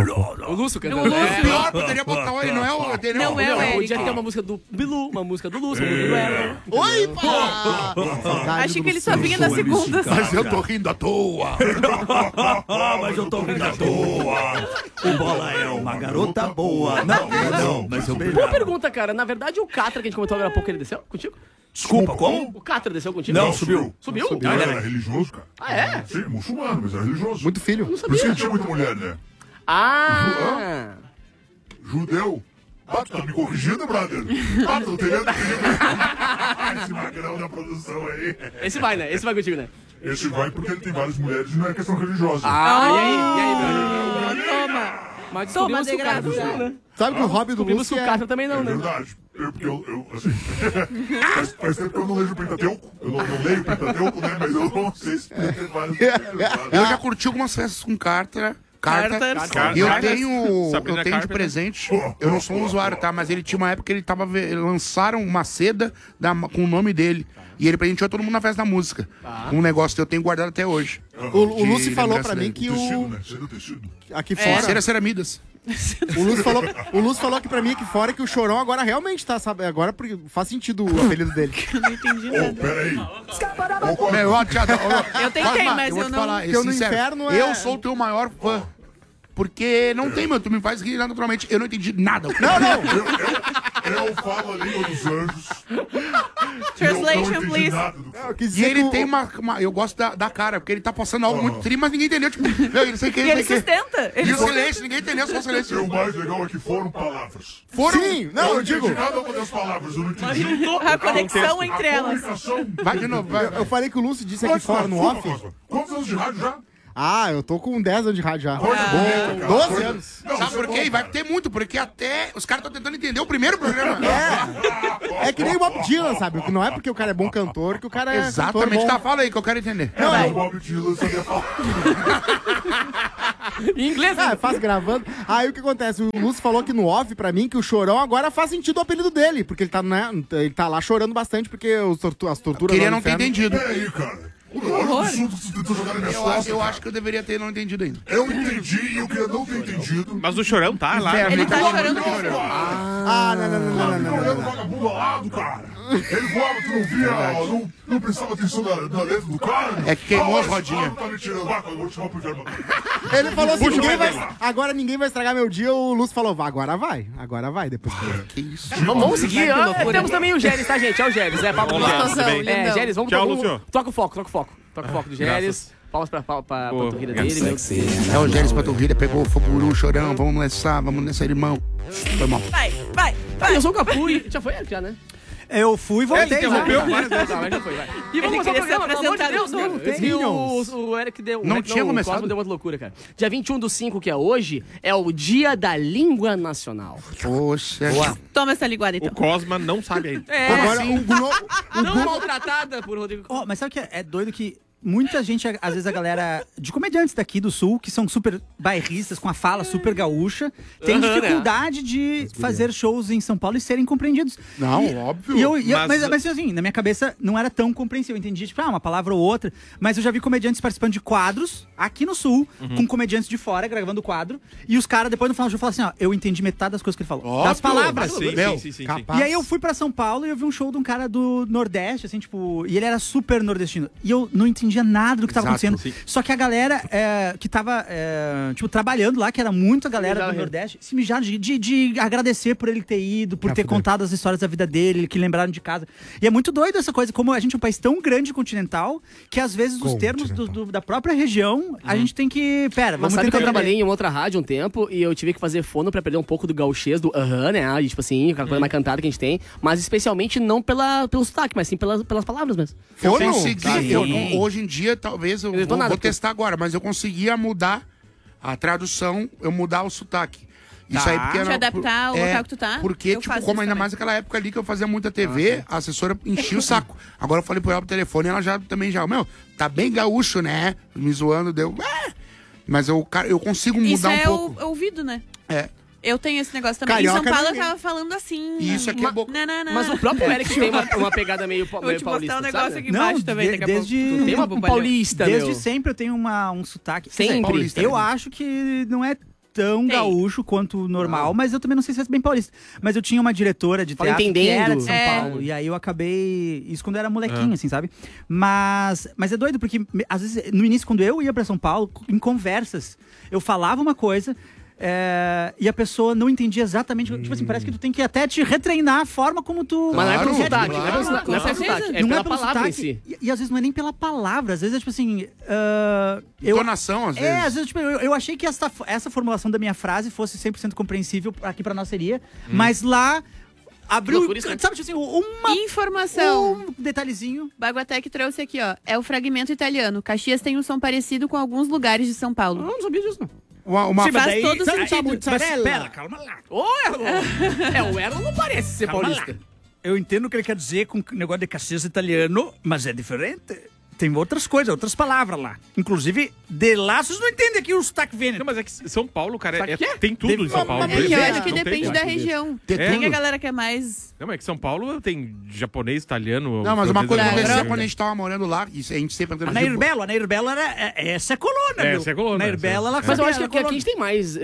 O Lúcio cantando. O Lúcio. Pior, poderia botar ele, não é o... Não é o Eric. Podia ter uma música do Bilu, uma música do Lúcio, uma música do Ela. Oi, pá! Saudade Achei do que ele só vinha nas segundas. Mas eu tô rindo à toa. Mas eu tô rindo à toa. O Bola é uma garota boa. Não, mas eu Boa pergunta, cara. Na verdade, o Catra que a gente comentou agora há pouco, ele desceu contigo? Desculpa, como? O Catra desceu contigo? Não, subiu. Subiu? Ele era religioso, cara. Ah, é? Sim, muçulmano, mas era religioso. Muito filho. Por isso que ele tinha muita mulher, né? Ah! Judeu. Ah, tu tá me corrigindo, brother? Ah, tu teria... Esse magrão da produção aí. Esse vai, né? Esse vai contigo, né? Esse vai porque ele tem várias mulheres e não é questão religiosa. Ah, e aí, brother? Toma. Mas Toma, descobrimos que o Catra desgraça. não, né? Sabe que o hobby do Descobrimos que Lúcio o é... Catra também não, É né? verdade. Porque eu assim... faz tempo que eu não leio o Pentateuco. Eu não leio o Pentateuco, né? Mas eu não sei se tem várias mulheres. Eu já curti algumas festas com carta. Cartas. E eu Cartas. tenho, Sabrina eu tenho de Carpenter. presente. Eu não sou um usuário, tá? Mas ele tinha uma época que ele tava. Lançaram uma seda com o nome dele. E ele presenteou todo mundo na festa da música. Um negócio que eu tenho guardado até hoje. O De Lúcio falou lembrança pra mim dele. que Tecido, o... né? Cedo tecido. Aqui fora... Cera Ceramidas. O Lúcio falou aqui pra mim aqui fora que o Chorão agora realmente tá, sabe? Agora porque faz sentido o apelido dele. Não entendi Ô, nada. peraí. Meu, ó, Thiago, Eu tentei, mas vou eu te não- falar, Porque eu no sincero, inferno é- eu sou o teu maior fã. Porque não tem, meu, tu me faz rir naturalmente. Eu não entendi nada. Não, não! Eu falo a língua dos anjos. Translation, please. Eu quis E dizer ele que tem uma. Eu gosto da cara, porque ele tá passando algo muito tri, mas ninguém entendeu. Tipo, meu, não sei o que, E não ele sei o que. sustenta. E o silêncio, ninguém entendeu, só o E silêncio. o mais legal é que foram palavras. Foram. Sim, não, eu digo. entendi cada uma das palavras, eu não entendi. A conexão entre elas. Comunicação. Vai de novo, vai. Eu falei que o Lúcio disse aqui fora no off. Quantos anos de rádio já? Ah, eu tô com 10 anos de rádio já. Coisa bonita, cara. 12 Coisa- anos. Não, Sabe isso é por quê? bom, E vai cara. ter muito, porque até os caras estão tentando entender o primeiro programa. É que nem o Bob Dylan, sabe? Não é porque o cara é bom cantor que o cara é Exatamente, cantor tá, bom. fala aí que eu quero entender. Não, O é, Bob Dylan sabia falar. Em inglês, é, faz gravando. Aí o que acontece? O Lúcio falou aqui no off pra mim que o Chorão agora faz sentido o apelido dele. Porque ele tá, né, ele tá lá chorando bastante porque as torturas... Queria lá no não ter inferno- entendido. Peraí, cara. Olha o absurdo que você tentou jogar na minha costas. Eu acho que eu deveria ter não entendido ainda. Eu entendi e eu queria não ter entendido. Mas o Chorão tá lá. Inferno, Ele tá então. chorando. Ah, não. Fica olhando o vagabundo ao lado, cara. Ele voava, tu não via, não prestava atenção na letra do cara. É que queimou as esse rodinhas. cara Tá me tirando. Vai, eu vou te chamar pro inferno. Ele falou assim, Puxa, ninguém vai vai, lá. agora ninguém vai estragar meu dia. O Lúcio falou, agora vai. Depois Que isso? Vamos seguir. Que Ah, loucura. temos também o Gélis, tá, gente? É o Gélis. É, Pablo Vamos lá, Gélis. tudo bem? É, Gélis, vamos Tchau, vamos- Lúcio. Toca o foco. Toca o foco do Gélis. Palmas pra panturrilha dele, meu. É o Gélis Panturrilha, pegou o Foguru, Chorão, vamos nessa, irmão. Foi mal. Vai. Ah, eu sou o Capu e já foi já, né? Eu fui e voltei. Ele interrompeu várias vezes. Tá, mas já foi, vai. E Ele vamos começar o queria ser programa, pelo amor de apresentado Deus, de né? novo. Esse que o Eric deu. Não o tinha começado? O Cosmo deu uma loucura, cara. Dia 21/5, que é hoje, é o Dia da Língua Nacional. Poxa. Toma essa linguada, então. O Cosma não sabe ainda. Agora, Não maltratada por Rodrigo. Ó, mas sabe o que é doido que muita gente, às vezes a galera de comediantes daqui do Sul, que são super bairristas, com a fala super gaúcha, tem Aham, dificuldade de fazer shows em São Paulo e serem compreendidos. Não, óbvio. Mas assim, na minha cabeça não era tão compreensível. Eu entendi, tipo, uma palavra ou outra. Mas eu já vi comediantes participando de quadros aqui no Sul, com comediantes de fora gravando o quadro. E os caras, depois no final do show, falam assim: ó, eu entendi metade das coisas que ele falou. Óbvio. Das palavras. Sim. capaz. E aí eu fui pra São Paulo e eu vi um show de um cara do Nordeste, assim, tipo... E ele era super nordestino. E eu não entendia nada do que tava Exato, acontecendo. Só que a galera que tava, tipo, trabalhando lá, que era muita galera Mijaram do de rir. Nordeste, se mijaram de agradecer por ele ter ido, por ter fuder. contado as histórias da vida dele, que lembraram de casa. E é muito doido essa coisa, como a gente é um país tão grande e continental, que às vezes os termos da própria região, a gente tem que... Pera, Mas vamos sabe que eu tentar trabalhei em outra rádio um tempo e eu tive que fazer fono pra perder um pouco do gauchês, do né? E, tipo assim, aquela coisa mais cantada que a gente tem. Mas especialmente não pelo sotaque, mas sim pelas palavras mesmo. Eu Fono? consegui, Sim. hoje em dia, talvez, eu Eu tô vou, nada, vou porque- testar agora, mas eu conseguia mudar a tradução, eu mudar o sotaque. Isso aí porque Te adaptar ao local que tu tá? Porque, Eu tipo, faço como isso ainda também. mais naquela época ali que eu fazia muita TV, a assessora enchia o saco. Agora eu falei pro ela pro telefone e ela já também meu, tá bem gaúcho, né? Me zoando, deu. Mas eu consigo mudar Isso um é pouco. o ouvido, né? É. Eu tenho esse negócio também. Carioca em São Paulo eu ninguém. tava falando assim. E isso aqui é boca. Mas o próprio Eric tem uma pegada meio, Vou meio te paulista, mostrar um negócio sabe? aqui embaixo também, daqui a pouco. desde... Tu tem um paulista, Desde meu. sempre eu tenho um sotaque. Quer dizer, Sempre. Paulista, Eu né? acho que não é tão Tem. gaúcho quanto o normal, mas eu também não sei se é bem paulista. Mas eu tinha uma diretora de Fala teatro que entendendo. era de São É. Paulo. E aí eu acabei... Isso quando eu era molequinho, assim, sabe? Mas é doido, porque às vezes, no início, quando eu ia pra São Paulo, em conversas, eu falava uma coisa... e a pessoa não entendia exatamente. Tipo assim, parece que tu tem que até te retreinar a forma como tu. Mas não é pelo Claro, sotaque, claro. não é pelo sotaque, Com certeza. é não pela é pelo palavra em sotaque. si. E às vezes não é nem pela palavra, às vezes é tipo assim. Entonação, às vezes. Às vezes tipo, eu achei que essa formulação da minha frase fosse 100% compreensível aqui pra nós seria, mas lá abriu. loucura isso, né? Sabe, tipo assim, Informação. um detalhezinho. Baguatec trouxe aqui, ó. É o fragmento italiano. Caxias tem um som parecido com alguns lugares de São Paulo. Eu não sabia disso, não. Uma Faz todo Santa sentido. mozzarella. Pera, calma lá. Ô, Erlon! O Erlon não parece ser Calma paulista. lá. Eu entendo o que ele quer dizer com o negócio de Caxias italiano, mas é diferente. Tem outras coisas, outras palavras lá. Inclusive, de lá, vocês não entendem aqui o sotaque vênero. Não, mas é que São Paulo, cara, Sabe o que é? tem tudo em São Paulo. Mas por Eu exemplo. acho que Não tem depende como. da região. Tem Tem tudo. a galera que é mais... Não, é que São Paulo tem japonês, italiano... Não, mas uma coisa que francês, acontecia quando a gente tava morando lá, isso a gente sempre... A Nair Belo era essa é coluna, meu. Essa é coluna, Nair essa Belo, ela Mas eu acho que sabia, aqui a gente tem mais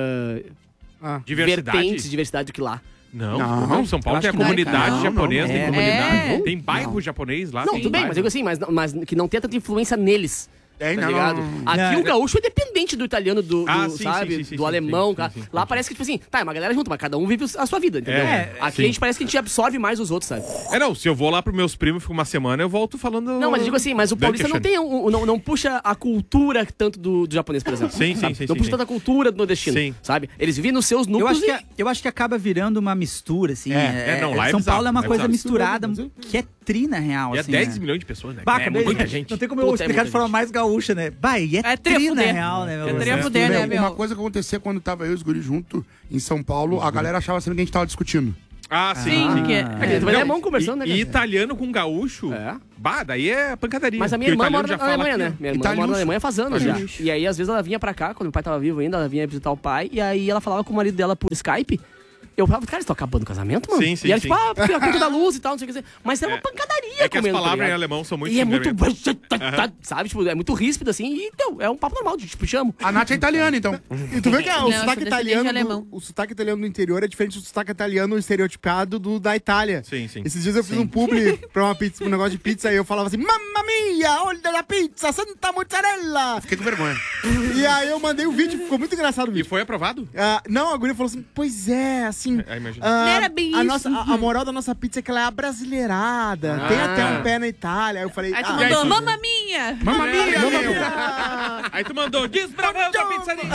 Diversidade. vertentes de diversidade do que lá. Não, São Paulo Eu tem a acho que não, comunidade cara. japonesa, Não, tem não. comunidade. É. Tem bairro japonês lá. Não, tem tudo bem, bairro. mas eu digo assim, mas que não tenha tanta influência neles. É, tá não, ligado? não. Aqui o gaúcho é dependente do italiano, Sim, sabe? sim, do alemão. sim, Cara. sim, sim, Lá sim. parece que, tipo assim, tá, é uma galera junto, mas cada um vive a sua vida, entendeu? Aqui sim. a gente parece que a gente absorve mais os outros, sabe? Não, se eu vou lá pros meus primos e fico uma semana, eu volto falando... Não, mas eu digo assim, mas o paulista não tem não puxa a cultura tanto do japonês, por exemplo. Sim, sabe? sim, Não puxa sim. tanta cultura do nordestino, Sim. sabe? Eles vivem nos seus Eu núcleos acho que acaba virando uma mistura, assim. não, lá é São bizarro, Paulo é uma é coisa bizarro. misturada que é tri, na real, E é assim. 10 né? milhões de pessoas, né? Bah, É acabei- muita gente. Não tem como eu Puta, é explicar muita de forma gente. mais gaúcha, né? Bah, e é tri, na real, né, meu? É tri a fuder, né, meu? Uma coisa que acontecia quando tava eu e os guris junto em São Paulo, a galera achava sempre que a gente tava discutindo. Ah, sim. Sim, porque... É, tu vai alemão conversando, né? E cara? italiano com gaúcho, É. bah, daí é pancadaria. Mas a minha Porque o irmã italiano mora já na fala Alemanha, aqui, né? Minha irmã mora Italiano. na Alemanha faz anos já. Italiano. E aí, às vezes, ela vinha pra cá, quando meu pai tava vivo ainda, ela vinha visitar o pai, e aí ela falava com o marido dela por Skype. Eu falava, cara, eles estão acabando o casamento, mano? Sim, sim, E ela, sim. tipo, porque a culpa da luz e tal, não sei o que dizer. Mas era uma pancadaria É que as comendo, tá palavras em ligado? alemão são muito E é muito... xingamento. Sabe? Tipo, é muito ríspido, assim, e então, é um papo normal, de tipo, chamo. A Nath é italiana, então. E tu vê que o Não, eu sotaque sou italiano. descendente alemão. O sotaque italiano do interior é diferente do sotaque italiano estereotipado da Itália. Sim, sim. Esses dias eu fiz um publi pra uma pizza, um negócio de pizza, e eu falava assim: Mamma mia, olha a pizza, santa mozzarella! Fiquei com vergonha. E aí eu mandei o vídeo, ficou muito engraçado o E vídeo. foi aprovado? Não, a guria falou assim: Pois é, assim. Imagina. Não era bem a isso. nossa, a moral da nossa pizza é que ela é abrasileirada. Tem até um pé na Itália. Aí eu falei: Aí tu ah, mandou, isso? mamma minha! Mamma mia, Mamma meu. mia! Aí tu mandou, desbravando a pizzaria.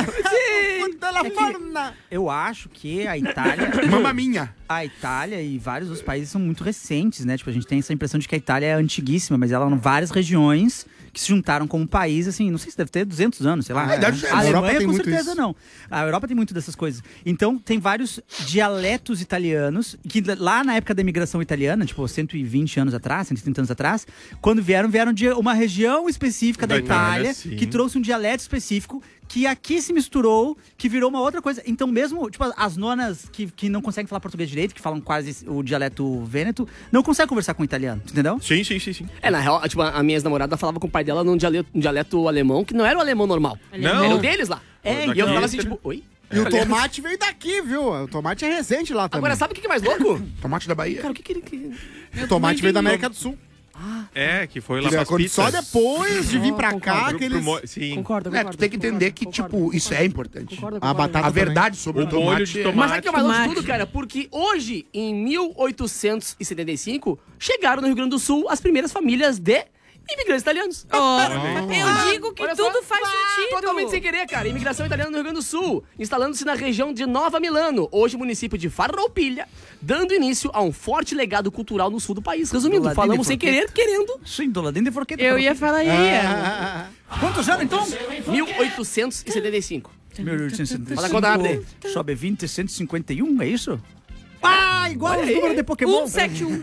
Puta la forna! Eu acho que a Itália... Mamma minha. A Itália e vários dos países são muito recentes, né? Tipo, a gente tem essa impressão de que a Itália é antiguíssima, mas ela é várias regiões que se juntaram como país, assim, não sei se deve ter 200 anos, sei lá. deve ser. A A Europa Alemanha, tem com muito certeza, isso. não. A Europa tem muito dessas coisas. Então, tem vários dialetos italianos que lá na época da imigração italiana, tipo, 120 anos atrás, 130 anos atrás, quando vieram de uma região específica da Da Itália, Itália, sim. que trouxe um dialeto específico que aqui se misturou, que virou uma outra coisa. Então mesmo, tipo, as nonas que não conseguem falar português direito, que falam quase o dialeto vêneto, não conseguem conversar com o italiano, entendeu? Sim. É, na real, tipo, a minha ex-namorada falava com o pai dela num dialeto alemão, que não era o alemão normal. Não. Era o deles lá. É, E eu então. ficava assim, tipo, oi? E o tomate veio daqui, viu? O tomate é recente lá também. Agora, sabe o que é mais louco? Tomate da Bahia. Cara, o que ele... O tomate veio da América do Sul. É, que foi lá Que pras só pizzas. depois de vir pra cá que eles... Sim. Concordo. Tu tem que entender que, tipo, isso é importante. A batata A verdade sobre O o tomate. molho de tomate. Mas sabe o que é mais louco de Tomate. tudo, cara? Porque hoje, em 1875, chegaram no Rio Grande do Sul as primeiras famílias de imigrantes italianos. Eu digo que Olha tudo só. faz sentido. Totalmente sem querer, cara. Imigração italiana no Rio Grande do Sul, instalando-se na região de Nova Milano, hoje município de Farroupilha, dando início a um forte legado cultural no sul do país. Resumindo, Do falamos ladinho sem de querer, querendo. Sim, do ladinho de forqueta. Eu ia falar aí. Quantos anos, então? 1875. 1865. Fala a conta rápida aí. Sobe 20, 151, é isso? Ah, igual o número de Pokémon. 171.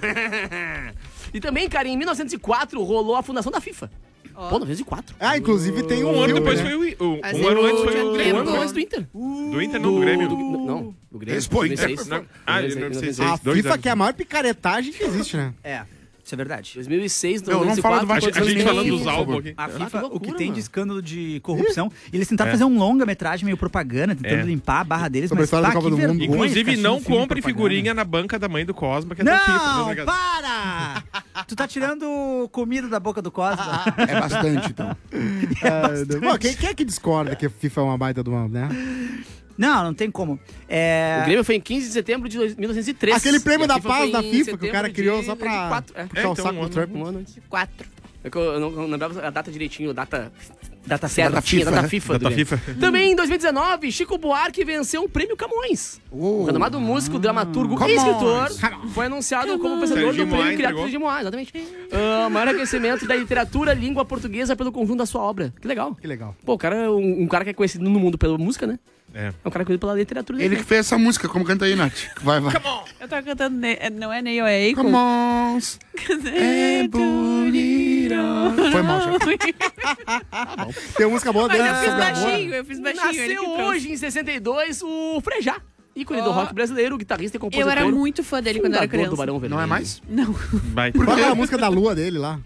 E também, cara, em 1904 rolou a fundação da FIFA. Pô, 1904. Ah, inclusive tem um Um ano filme, depois né? foi um Mas ano eu antes foi tinha o Um Grêmio. ano antes do Inter. Do Inter, não, do Grêmio. Não, do Grêmio. Expõe. 2006. Não, ah, 1906. A 2 FIFA anos. que é a maior picaretagem que existe, né? É, isso é verdade. 2006, Não, não fala do 2004. A gente Quantos falando anos dos tem? álbuns aqui. A FIFA, que loucura, o que tem mano. de escândalo de corrupção, e eles tentaram fazer um longa-metragem meio propaganda, tentando limpar a barra deles, Sobre a mas história da pá, Copa que do Mundo. vergonha Inclusive, ficar não assistindo filme compre propaganda. figurinha na banca da mãe do Cosma, que é da FIFA. Não, para! Tu tá tirando comida da boca do Cosma. É bastante, então. Bom, quem é que discorda que a FIFA é uma baita do mal, né? Não tem como. É... O Grêmio foi em 15 de setembro de 1903. Aquele prêmio E a da FIFA paz foi da em FIFA que o setembro cara de criou só pra 2004. puxar o então, saco um do ano. Trump. Um ano antes. 4. É que eu não lembrava a data direitinho, data Data certa, FIFA, data né? FIFA. Data do Grêmio. FIFA. Também em 2019, Chico Buarque venceu o Prêmio Camões. O renomado músico, dramaturgo e Camões. escritor foi anunciado como vencedor Serginho do prêmio Moá criado entregou. por Serginho Moá, exatamente. Maior reconhecimento da literatura língua portuguesa pelo conjunto da sua obra. Que legal. Que legal. Pô, o cara é um cara que é conhecido no mundo pela música, né? É. É um cara conhecido pela literatura. Ele dele. que fez essa música, como canta aí, Nath? Vai. Eu tava cantando, não é Neil, é Akon. Come on. É bonito. Foi mal, já. Tem uma música boa Mas dele eu fiz sobre amor. baixinho, eu fiz baixinho. ele que Nasceu trouxe. hoje, em 62, o Frejá. Ícone do Ó. rock brasileiro, guitarrista e compositor. Eu era muito fã dele quando eu era fundador criança. do Barão Vermelho. Não é mais? Vai. Qual é a música da lua dele lá?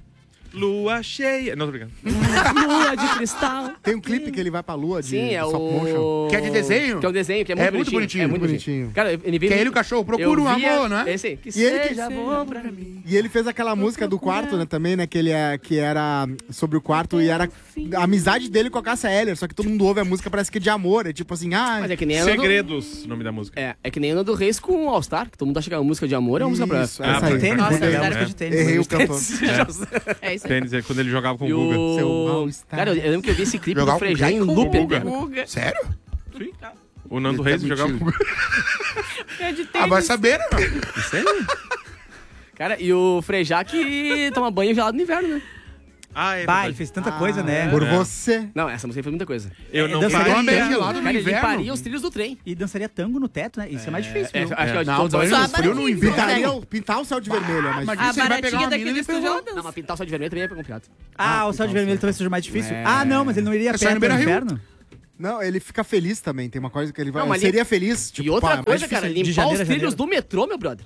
Lua cheia. Não, tô brincando. Lua de cristal. Tem um clipe que ele vai pra lua de Sim, é stop o... motion. Que é de desenho? Que é um desenho, que é É muito muito bonitinho. É muito bonitinho. bonitinho. Cara, ele veio... Que é ele e o cachorro, procura um amor, né? Esse aí, que E ele que- seja bom pra mim. E ele fez aquela música do quarto, né, também, né? Que era sobre o quarto e era a amizade dele com a Cássia Eller. Só que todo mundo ouve a música, parece que é de amor. É tipo assim, Mas é que nem a Ana do... Segredos, o nome da música. É que nem a Ana do Reis com o All Star, que todo mundo acha que é uma música de amor, é uma música pra... Isso, Ah, essa aí. Tênis, Nossa, né? é É verdade. música de tênis. Errei o cantor. É isso aí. Tênis, é quando ele jogava com E o Guga. Seu o... mal-estar. Cara, eu lembro que eu vi esse clipe Jogar do com Frejá quem? em Com o loop. Guga. Guga. Sério? Sim. O Nando Ele Reis tá jogava com o mentindo. Guga. É de Ah, tênis. vai saber, né? Cara, e o Frejá que toma banho gelado no inverno, né? Ah, é Bah, ele verdade. fez tanta coisa, né? Por você. Não, essa música foi muita coisa. Eu não dançaria Toma faria. bem gelado no Cara, ele inverno. paria os trilhos do trem. E dançaria tango no teto, né? Isso é mais difícil, viu? Acho que é de Não, todos banho os Só no a frio no baratinha. inverno. Pintar o céu de vermelho é mais Mas difícil. isso A ele vai pegar baratinha uma daquele mina e estúdio ela Não, dança. mas pintar o céu de vermelho também é complicado. O céu de vermelho talvez seja mais difícil. É. Ah, não, mas ele não iria É a só ir pé no pro Beira-Rio. inferno? Não, ele fica feliz também. Tem uma coisa que ele vai... Não, mas seria feliz, tipo... E outra pá, é mais coisa, difícil. cara, de limpar janeiro os a trilhos janeiro. do metrô, meu brother.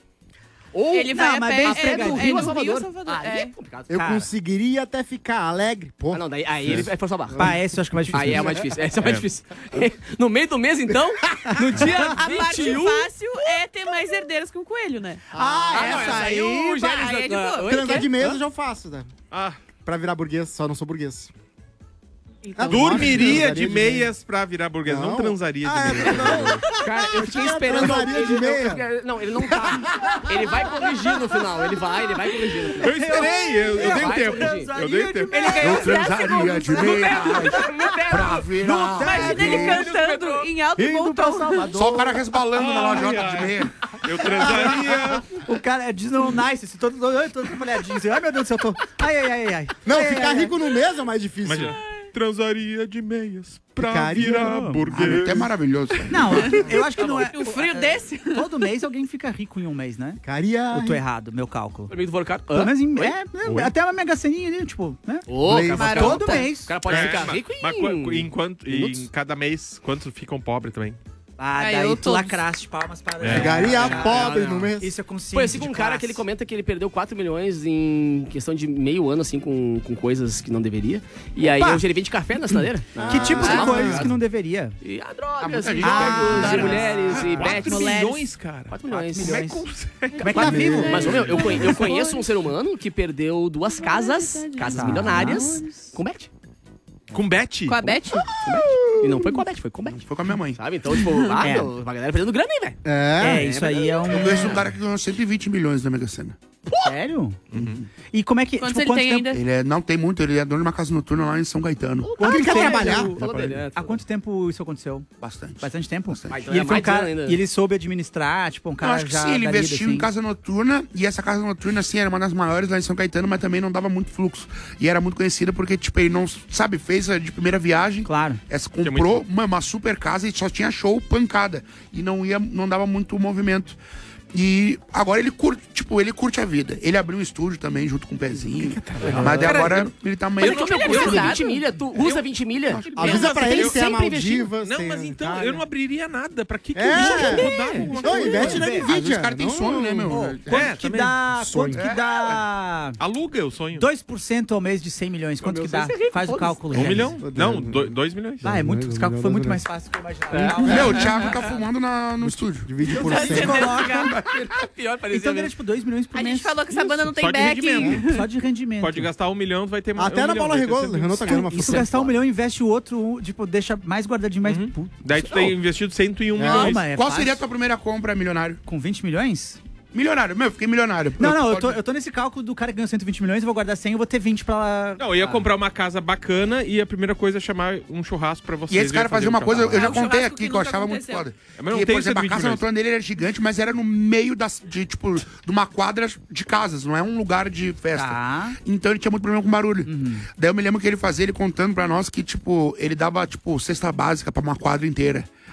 Ou Ele vai Não, a mas pé, bem é esfregadinho. do Rio Rio a a Salvador. Salvador. Aí é É. complicado. Eu Cara. conseguiria até ficar alegre. Pô, Ah, não, daí aí ele vai forçar a barra. Pá, esse eu acho que é mais difícil. Aí é mais difícil. Esse é mais difícil. No meio do mês, então, no dia A parte 21... fácil é ter mais herdeiros que um coelho, né? não, essa aí o pá, Gélis... aí é de boa. Oi, transar quê? de mesa eu já faço, né? Ah, Pra virar burguês, só não sou burguês. Então, dormiria de meias pra virar burguês. Não Não. transaria de Ah, meias. Cara, eu fiquei Eu esperando... transaria de meia. Não, ele não tá. Ele vai corrigir no final. Ele vai corrigir no final. Eu esperei, eu dei um Vai tempo. corrigir. Eu dei um tempo. Ele ganhou Eu transaria de meia pra virar. Imagina ele cantando em alto e bom tom. Só o cara resbalando na lojota de meia. Eu transaria. O cara é Disney Nice, assim, todo molhadinho. Assim, ai, meu Deus do céu, eu tô... Ai. Não, Ai, ficar ai, rico no mês é mais difícil. Imagina. Transaria de meias pra Ficaria, virar não. burguês. Até maravilhoso. Não, eu acho que não é... Um frio desse. Todo mês alguém fica rico em um mês, né? Ficaria... Eu tô errado, meu cálculo. Amigo do Volcar. Pelo menos em... Oi? até uma mega ceninha ali, tipo, né? Ô, cara, Mas mas todo mês. O cara pode ficar rico Mas em... em cada mês, quantos ficam pobres também? Ah, Aí daí eu tu todos. lacraste palmas para... Ficaria pobre não. no mês. Isso eu consigo. Pô, eu sigo um cara que ele comenta que ele perdeu 4 milhões em questão de meio ano, assim, com coisas que não deveria. E aí Opa! hoje ele vende café na sinaleira. Que tipo de Ah, coisas obrigado. que não deveria? E a Ah, drogas, muita e gente jogos, pega. e mulheres, e 4 bets. milhões, cara. 4 milhões. Como é que consegue? Como é que tá vivo? Mas, ô, meu, eu conheço um ser humano que perdeu 2 casas milionárias, com bet. Com bet? Com a Beth? E não foi com a bet, foi com bet. Foi com a minha mãe. Sabe? Então, tipo, meu, a galera perdendo grana aí, velho. É, isso aí é um... Eu conheço um cara que ganhou 120 milhões na Mega Sena. Sério? E como é que... Quantos tipo, ele quanto tem tempo... ainda? Não tem muito, ele é dono de uma casa noturna lá em São Caetano. Quando ele quer sério? trabalhar. Falou dele, né? Há quanto tempo isso aconteceu? Bastante. Bastante tempo? Ah, então E é ele foi um mais de ano cara... ainda. E ele soube administrar, tipo, um Eu cara acho que já... sim, ele garido, investiu assim. em casa noturna, e essa casa noturna, assim, era uma das maiores lá em São Caetano, mas também não dava muito fluxo. E era muito conhecida porque, tipo, ele não, sabe, fez a de primeira viagem, Claro. essa Tinha comprou muito- uma super casa e só tinha show pancada. E não dava muito movimento. E agora ele curte a vida. Ele abriu um estúdio também, junto com o Pezinho. Mas daí agora ele tá meio... Mas é que, meu, custa 20 milha, tu usa 20 milha. Avisa pra ele tem se é sempre investido. Maldivas. Não, tem mas então Itália. eu não abriria nada. Pra que É. eu vou mudar alguma Não, coisa? investe na Às vezes Nvidia. os caras têm Não- sonho, né, meu? Quanto que também. dá... Sonho. Quanto que dá... Aluga o sonho. 2% ao mês de 100 milhões. Quanto que dá? Faz o cálculo. 1 Gênesis. milhão? Não, 2 milhões. Ah, é muito... Esse cálculo foi muito mais fácil do que eu imaginava. Meu, o Thiago tá fumando no estúdio. Divide por Você 100. coloca... Pior, parecia Então mesmo. era tipo 2 milhões por A mês. gente falou que essa banda não tem Só de back. rendimento. Só de rendimento. Pode gastar 1 milhão, vai ter mais. Até 1 na milhão, Paula vai ter Regola, sempre- Renault tá ganhando uma E se tu fortuna. gastar 1 milhão, investe o outro, tipo, deixa mais guardadinho, mais... Puta. Daí tu tem investido 101 milhões. Calma, é Qual fácil. seria a tua primeira compra, milionário? Com 20 milhões? Milionário, meu, fiquei milionário. Não, eu Pode- tô nesse cálculo do cara que ganhou 120 milhões, eu vou guardar 100, eu vou ter 20 pra... Não, eu ia comprar uma casa bacana e a primeira coisa é chamar um churrasco pra vocês. E esse cara fazia uma coisa, eu já um contei churrasco aqui, que que eu nunca achava muito aconteceu. foda. Mas não Que, tem por exemplo, a 120 casa milhões. noturna dele era gigante, mas era no meio de uma quadra de casas, não é um lugar de festa. Tá. Então ele tinha muito problema com barulho. Daí eu me lembro que ele fazia, ele contando pra nós que, tipo, ele dava, tipo, cesta básica pra uma quadra inteira.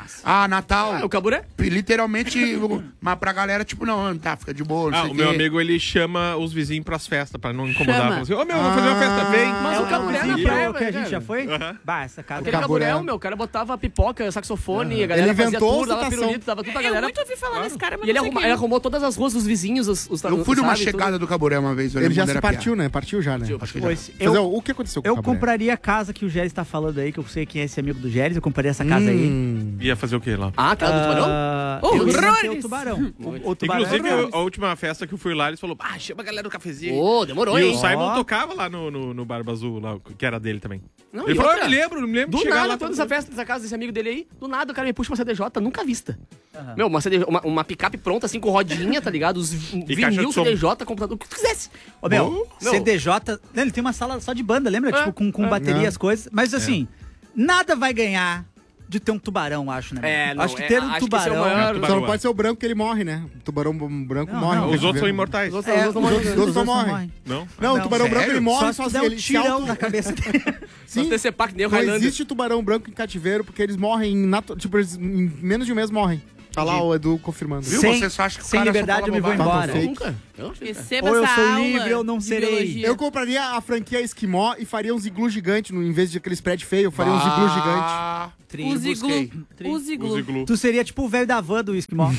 Ah, Natal. Ah, o caburé? Literalmente, mas pra galera, tipo, não, tá, fica de boa, não sei O meu amigo, ele chama os vizinhos pras festas, pra não incomodar. Chama. Fala assim, ô, meu, vou fazer uma festa, vem. Mas o caburé na praia, que a gente velho. já foi? Aham. Bah, essa casa. Aquele caburé, o cara botava pipoca, saxofone, a galera Ele fazia inventou tudo, dava ostentação. pirulito, dava tudo pra Eu galera. muito ouvi falar nesse cara, mas E ele não sei ele arrumou todas as ruas dos vizinhos, os Eu fui numa sabe, chegada do Caburé uma vez. eu Ele lembro já quando se era partiu, piá. né? Partiu já, né? Acho que já. Pois, Mas, o que aconteceu com o eu Caburé? compraria a casa que o Gélis tá falando aí, que eu sei quem é esse amigo do Gélis, eu compraria essa casa aí. Ia fazer o quê lá? Ah, aquela do tubarão? Eu ia manter Horrores! o tubarão. O tubarão. Inclusive, é a última festa que eu fui lá, eles falaram, chama a galera do cafezinho. Ô, demorou, E hein? o Simon Ó. tocava lá no Barba Azul, lá, que era dele também. Não, Ele e falou, outra? me lembro de Do chegar nada, lá. toda essa festa dessa casa desse amigo dele aí, do nada o cara me puxa uma CDJ nunca vista. Meu, uma picape pronta, assim, com rodinha, tá ligado? Os caixa vinil, de som. CDJ, computador, o que tu quisesse. Ô, meu, Meu. CDJ. Não, ele tem uma sala só de banda, lembra? É, Tipo, com bateria, É. as coisas. Mas assim, nada vai ganhar de ter um tubarão, acho, né? É, meu? não, acho que é, ter um acho que esse é o tubarão. maior- É, Só tubarão, não pode ser o branco que ele morre, né? O tubarão branco Não, morre. não. no Os outros são cativeiro. imortais. Os outros- É, os outros não os morrem. outros não não morrem. morrem. Não? Não, o Não, tubarão branco sério? ele morre Só se tu der sozinho. um Ele se tirão auto... na cabeça dele. Sim, Só ter que nem o não Highlander. existe tubarão branco em cativeiro porque eles morrem, tipo, eles em menos de um mês morrem. Tá lá o Edu confirmando. Viu? Sem- Você só acha que o sem cara só liberdade fala eu me vou bobagem? embora. Fake. Nunca. Eu não sei, cara. Receba Ou eu essa sou aula livre ou não de serei. biologia. Eu compraria a franquia Esquimó e faria uns iglu gigantes, em vez de aqueles prédios feios, eu faria uns iglu gigantes. Ah, Os busquei. iglu. Os iglu. iglu. Tu seria tipo o velho da van do Esquimó.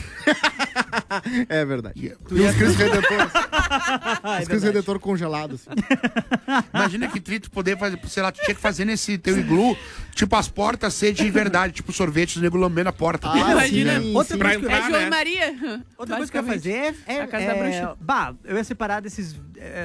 É verdade. Yeah. E os Cristo Redentor. É Os Cristo verdade. Redentor congelados. Imagina que trito poder fazer, sei lá, tu tinha que fazer nesse teu iglu, tipo, as portas ser de verdade, tipo sorvete, os nego lambendo a porta. Imagina. sim, Outra sim. Pra coisa que eu- É entrar, João né? e Maria. Outra coisa que eu ia fazer é A casa da bruxa. Bah, eu ia separar desses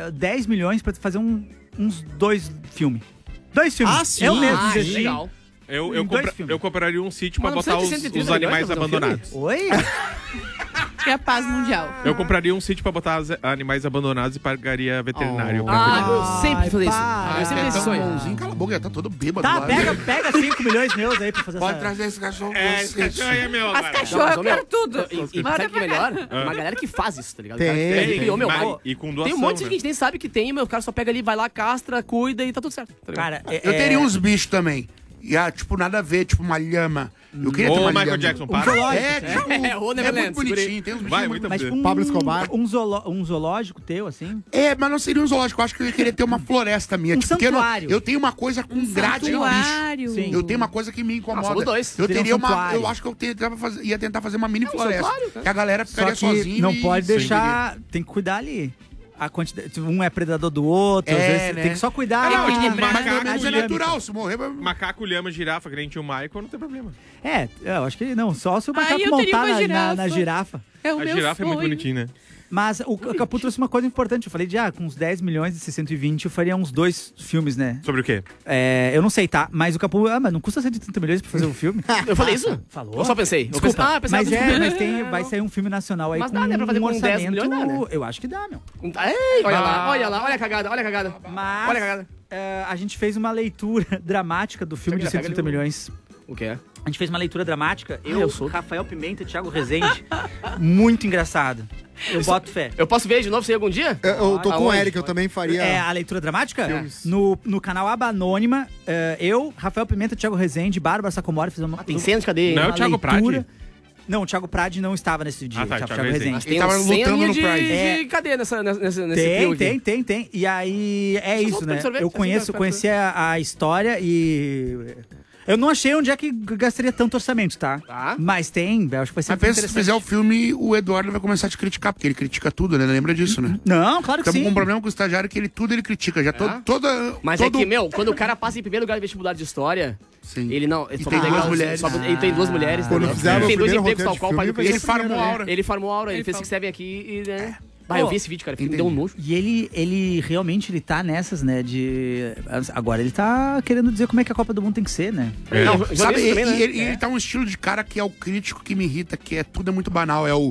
10 milhões pra fazer uns 2 filmes. 2 filmes. Ah, sim. Eu mesmo Ah, dizer assim. legal. Eu Em dois filmes. compraria um sítio pra Mano, botar precisa de 130 os animais milhões pra fazer um abandonados. Oi? Que é a paz mundial. Eu compraria um sítio pra botar os animais abandonados e pagaria veterinário. pra cuidar. Ah, eu sempre fazer isso. para. Eu sempre fiz esse sonho. bonzinho, cala a boca, já tá todo bêbado Tá, lá. pega 5 milhões meus aí pra fazer Pode essa... trazer esse cachorro. É, esse cachorro aí é meu As agora. cachorras, eu Não, mas, quero tudo. E sabe o que é melhor? Uma galera que faz isso, tá ligado? Tem, Cara que tem. criou, meu, Mas- cara. e com Tem doação, um monte de né? gente que nem sabe que tem, meu, o cara só pega ali, vai lá, castra, cuida e tá tudo certo. Tá ligado? Cara, Eu teria uns bichos também. E, tipo, nada a ver, tipo uma lhama. Eu queria ter Ô, uma Michael lhama. Jackson, Um para. zoológico. É, tipo, É, o Neverland, muito bonitinho. Tem uns Vai, bichinhos muito Mas bem. tipo Pablo Escobar. um zoológico teu, assim? É, mas não seria um zoológico. Eu acho que eu ia querer ter uma floresta minha. Um tipo, porque santuário. eu tenho uma coisa com grade no bicho. Santuário. Sim. Eu tenho uma coisa que me incomoda. somos dois. Eu Seria um teria uma. santuário. Eu acho que eu ia tentar fazer uma mini floresta. santuário, cara. Que a galera Só ficaria que sozinha. não e- pode Sim. deixar... Tem que cuidar ali. A quantidade, um é predador do outro, às É, vezes né? tem que só cuidar. Não, a- tipo, a- macaco, Mas é dinâmica. natural, se morrer. Macaco, lhama, girafa, que nem tinha o Michael, não tem problema. Eu acho que não, só se o Ai, macaco eu teria montar uma na girafa. É o A meu girafa é muito sonho. bonitinha, né? Mas o Capu trouxe uma coisa importante. Eu falei com uns 10 milhões e 120 eu faria uns 2 filmes, né? Sobre o quê? Eu não sei, tá? Mas o Capu, mas não custa 130 milhões pra fazer um filme? Eu falei isso? Falou? Eu só pensei. Eu Desculpa, pensei, pensei, mas vai sair um filme nacional aí Mas com dá, né, pra fazer um com 10 orçamento... milhões, dá, né? Eu acho que dá, meu. Ei, olha lá, olha a cagada, olha a cagada. Mas Olha a cagada. a gente fez uma leitura dramática do filme de Pega ali, 130 pega ali. milhões. O que é? A gente fez uma leitura dramática. eu sou. Rafael Pimenta e Thiago Rezende. Muito engraçado. Eu boto fé. Eu posso ver de novo você algum dia? Eu tô com o Aonde? Eric, eu também faria. É a leitura dramática? Filmes. No canal Aba Anônima, eu, Rafael Pimenta, Thiago Rezende, Bárbara Sacomori fizemos uma. Tem cena de cadeia. Não é hein? o Thiago leitura. Prade? Não, o Thiago Prade não estava nesse dia. Ah, tá, o Thiago Thiago Rezende. Mas Rezende. tem Ele tava uma lutando cena no de, Pride. de cadeia nesse trio aqui. Tem. E aí, é Só isso, volta né? pra sorvete, Eu assim, conheci a história e... Eu não achei onde é que gastaria tanto orçamento, tá? Tá. Mas tem, eu acho que vai ser Mas muito pensa, se fizer o filme, o Eduardo vai começar a te criticar, porque ele critica tudo, né? Lembra disso, né? Não, claro que Estamos sim. com um problema com o estagiário que tudo ele critica. Já toda. Mas todo... é que, meu, quando o cara passa em primeiro lugar no vestibular de história, Sim. ele não. Ele E só tem pode duas negar mulheres. Ele tem duas mulheres, Quando entendeu? fizeram Ele o tem dois primeiro empregos, tal roteiro qual de o pai do filme, vai Pedro. Ele farmou a aura. Ele farmou a aura, ele fez que serve aqui e, né? Bah, eu vi esse vídeo, cara, me deu um nojo. E ele realmente ele tá nessas, né, de... Agora ele tá querendo dizer como é que a Copa do Mundo tem que ser, né? Não, Sabe, jornalista também, né? ele tá um estilo de cara que é o crítico que me irrita, que tudo é muito banal. É o.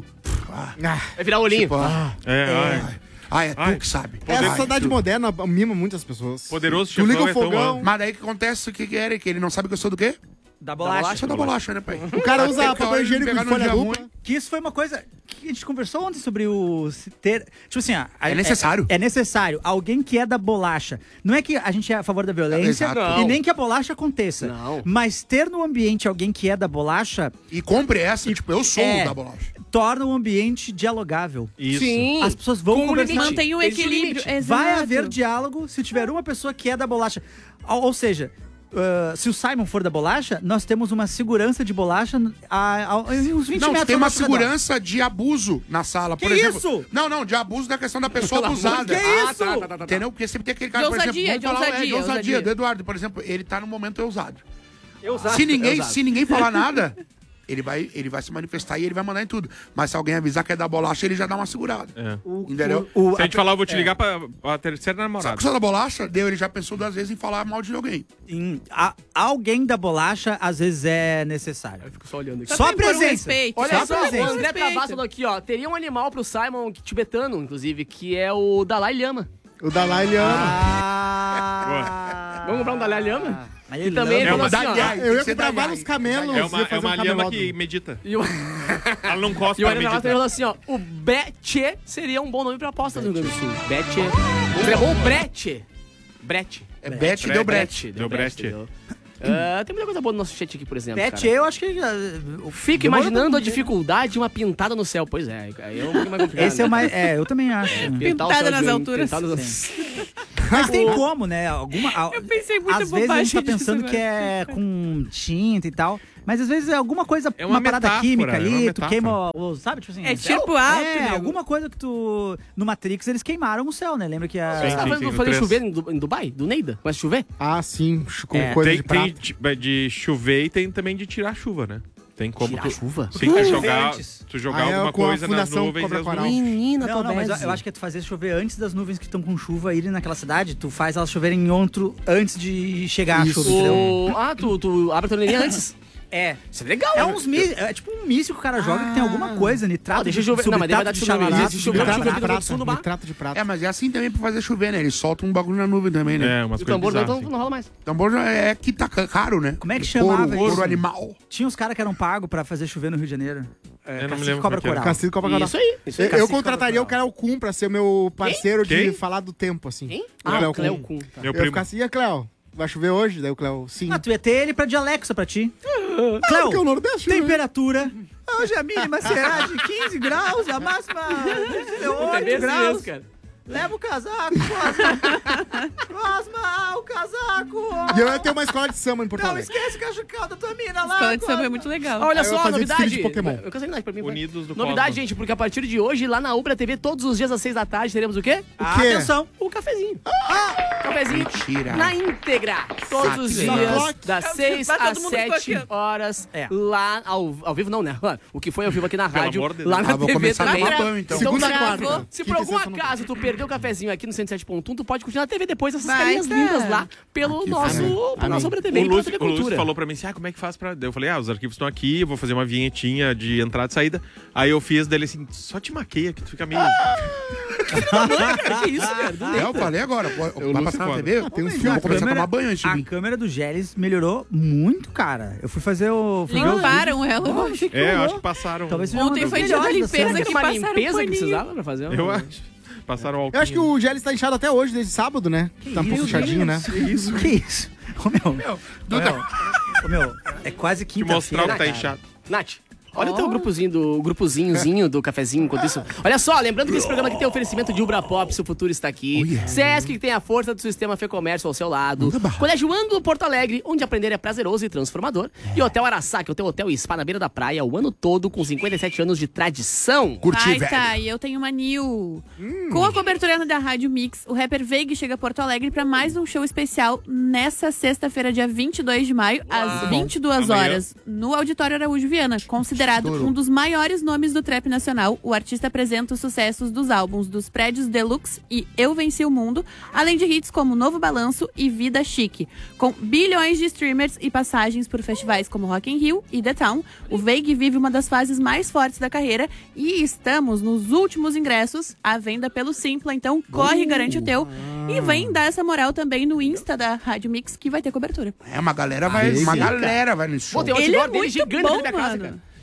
Vai virar o olhinho. Tipo, É, é tu Ai. que sabe. Essa Ai, sociedade tu. moderna mima muitas pessoas. Poderoso Tu liga Chefão o é tão fogão. amplo. Mas daí o que acontece? O que é, que ele não sabe que eu sou do quê? Da bolacha. Eu sou da bolacha, né, pai? O cara usa Até que a hora papel de higiênico pegar de no folha dia dupla. ruim. Que isso foi uma coisa que a gente conversou ontem sobre o ter... Tipo assim, É necessário. É necessário. Alguém que é da bolacha. Não é que a gente é a favor da violência Exato. e nem que a bolacha aconteça. Não. Mas ter no ambiente alguém que é da bolacha E compre essa, tipo, eu sou É. o da bolacha. torna o ambiente dialogável. Isso. Sim. As pessoas vão Com um conversar. limite. Mantém o Existe um equilíbrio. limite. Vai Exato. haver diálogo se tiver uma pessoa que é da bolacha. Ou seja, se o Simon for da bolacha, nós temos uma segurança de bolacha a uns 20 Não, metros. tem ao uma nosso redor. segurança de abuso na sala, por Que exemplo. isso? Não, de abuso da questão da pessoa abusada. Que isso? Entendeu? Porque sempre tem aquele cara, De por exemplo, ousadia, vamos falar, de ousadia, ousadia. do Eduardo, por exemplo, ele tá no momento ousado. Exato, Se ninguém, exato. se ninguém falar nada, ele vai se manifestar e ele vai mandar em tudo. Mas se alguém avisar que é da bolacha, ele já dá uma segurada. É. Entendeu? Se a gente falar, eu vou te ligar pra terceira Só namorada. que sou da bolacha, ele já pensou 2 vezes em falar mal de alguém. Alguém da bolacha, às vezes, é necessário. Eu fico só olhando aqui. Só a Também por um presença. respeito. Olha Só só, a o presença. André Respeito. Travasso falou aqui, ó. Teria um animal pro Simon tibetano, inclusive, que é o Dalai Lama. O Dalai Lama. Vamos comprar um Dalai Lama? Aí E também ele É falou uma assim, ó. Dalai. Eu ia Você comprar dá vários ai. camelos. É ia uma fazer um lhama camelódromo. que medita. E o, Ela não costa e o pra André Travasso meditar. falou assim, ó. O Betche seria um bom nome pra aposta no Rio Grande do Sul. Betche. Ou Brete. Brete. É Bete deu brete. Deu brete. deu. Tem muita coisa boa no nosso chat aqui, por exemplo. Pet, cara. eu acho que... Fico imaginando a dificuldade de uma pintada no céu. Pois é, aí é um pouquinho mais complicado. Esse é o mais... É, eu também acho. Pintar o Pintada céu nas de- alturas. pintar nas- Mas tem como, né? Eu pensei muito Às vezes a gente tá bobagem pensando disso que é com tinta e tal, mas às vezes é alguma coisa, É uma parada metáfora, química é uma ali, tu metáfora. queima, sabe? Tipo assim, É tipo alto, é, nego. alguma coisa que tu... No Matrix eles queimaram o céu, né? Lembra que a... Você Sim, tá sim, falando no do fazer 3. chover em Dubai? Do Neida? Começa a chover? Ah, sim. Com É. coisa Tem, de prata. de chover e tem também de tirar chuva, né? Tem como Tirar tu... chuva? Sim, tu jogar, Antes. tu jogar Ah, é alguma com a coisa nas Fundação nuvens e Cobra as Coral. nuvens... Menina, Não, mas eu acho que é tu fazer chover antes das nuvens que estão com chuva irem naquela cidade, tu faz elas choverem em outro antes de chegar a Isso. chuva, entendeu? Tu abre a torneirinha antes? É. Isso é legal. É uns é tipo um míssil que o cara joga que tem alguma coisa, nitrato, deixa eu chover. Não, mas daí vai dar de chuva chalará. mesmo. Se chover, Nitrato chuva de aqui no prata. sul do bar. Nitrato de prata. É, mas é assim também pra fazer chover, né? Ele solta um bagulho na nuvem também, né? É, umas E o coisas tambor bizarras, não rola mais. Tambor já é que tá caro, né? Como é que chamava Couro isso? animal. Tinha uns caras que eram pagos pra fazer chover no Rio de Janeiro. Eu não me Cacique lembro Cobra como é que era. Coral. Cacique Copacabana. Isso aí. Isso aí. Eu contrataria o Cleo Kuhn pra ser meu parceiro de Quem? falar do tempo, assim. Quem? O Ah, Cleo o Cleo Kuhn. Kuhn. Tá. Meu Eu ia primo. ficar assim, e a Cleo? Vai chover hoje? Daí o Cleo, sim. Ah, tu ia ter ele pra de Alexa pra ti. porque Cléo, o Nordeste, né? temperatura. Hoje a mínima será de 15 graus, a máxima de 8 bem assim graus. mesmo, cara. Leva o casaco, Cosma, o casaco. E eu ia ter uma escola de samba em Porto Não Alegre. esquece o cachocão da tua mina lá. Escola de samba é Cosma. muito legal. Olha Aí eu só, vou fazer novidade. desfile de Pokémon. Eu cansei de pra mim. vai. Unidos do Novidade, Cosmos. gente, porque a partir de hoje, lá na Ubra TV, todos os dias às 6 da tarde, teremos o quê? Ah, quê? atenção. O cafezinho. Cafezinho Mentira. na íntegra. Todos os Satisfação. dias, das 6 Vai às todo mundo 7 ficou horas, É. lá ao vivo não, né? O que foi ao vivo aqui na Pelo rádio, amor de lá Deus. na vou TV começar a também. tomar banho, então. Segunda, Então, quarta. gravou. Se por Quinta e algum sexta não acaso tu perdeu o cafezinho aqui no 107.1, tu pode continuar na TV depois, essas Vai, carinhas cara. lindas lá, pelo nosso, pela nossa Ubra TV, O e pela Lúcio, TV o Lúcio Cultura. falou pra mim assim, como é que faz pra... Daí eu falei, os arquivos estão aqui, eu vou fazer uma vinhetinha de entrada e saída. Aí eu fiz dele assim, só te maqueia que tu fica meio... Cara, que isso, cara? Do É, eu falei agora. Vai Lúcio passar na foda. TV? Tem uns Eu filmes vou começar a câmera- tomar banho antes de A vir. câmera do Geles melhorou muito, cara. Eu fui fazer o... fui ver o vídeo. Limparam ela. Eu achei que É, eu melhorou. acho que passaram... Talvez seja Ontem uma das foi dia da melhores limpeza cena. que uma passaram limpeza que paninho. precisava pra fazer. Eu acho. Passaram álcool. Eu acho que o Gélis tá inchado até hoje, desde sábado, né? Tá um pouco inchadinho, né? Que isso? Ô, meu, é quase Te mostrar o quinta-feira, que tá cara. inchado. Nath, olha o teu grupozinhozinho do cafezinho enquanto isso. Olha só, lembrando que esse programa aqui tem oferecimento de Ubra Pop, seu futuro está aqui. Sesc, que tem a força do sistema Fê Comércio ao seu lado. Colégio Ângulo Porto Alegre, onde aprender é prazeroso e transformador. E Hotel Araçá, que é o teu hotel e spa na beira da praia o ano todo, com 57 anos de tradição. Curti, Vai, velho. tá, e eu tenho uma new. Com a cobertura da Rádio Mix, o rapper Veig chega a Porto Alegre pra mais um show especial nessa sexta-feira, dia 22 de maio, às 22 Amanhã. horas, no Auditório Araújo Viana. Considerado um dos maiores nomes do trap nacional, o artista apresenta os sucessos dos álbuns dos Prédios Deluxe e Eu Venci o Mundo, além de hits como Novo Balanço e Vida Chique. Com bilhões de streamers e passagens por festivais como Rock in Rio e The Town, o Veig vive uma das fases mais fortes da carreira e estamos nos últimos ingressos à venda pelo Simpla, então corre e garante o teu. E vem dar essa moral também no Insta da Rádio Mix, que vai ter cobertura. É, uma galera vai nesse show. Pô, tem um Ele outdoor é dele muito gigante bom, na minha casa, mano. cara.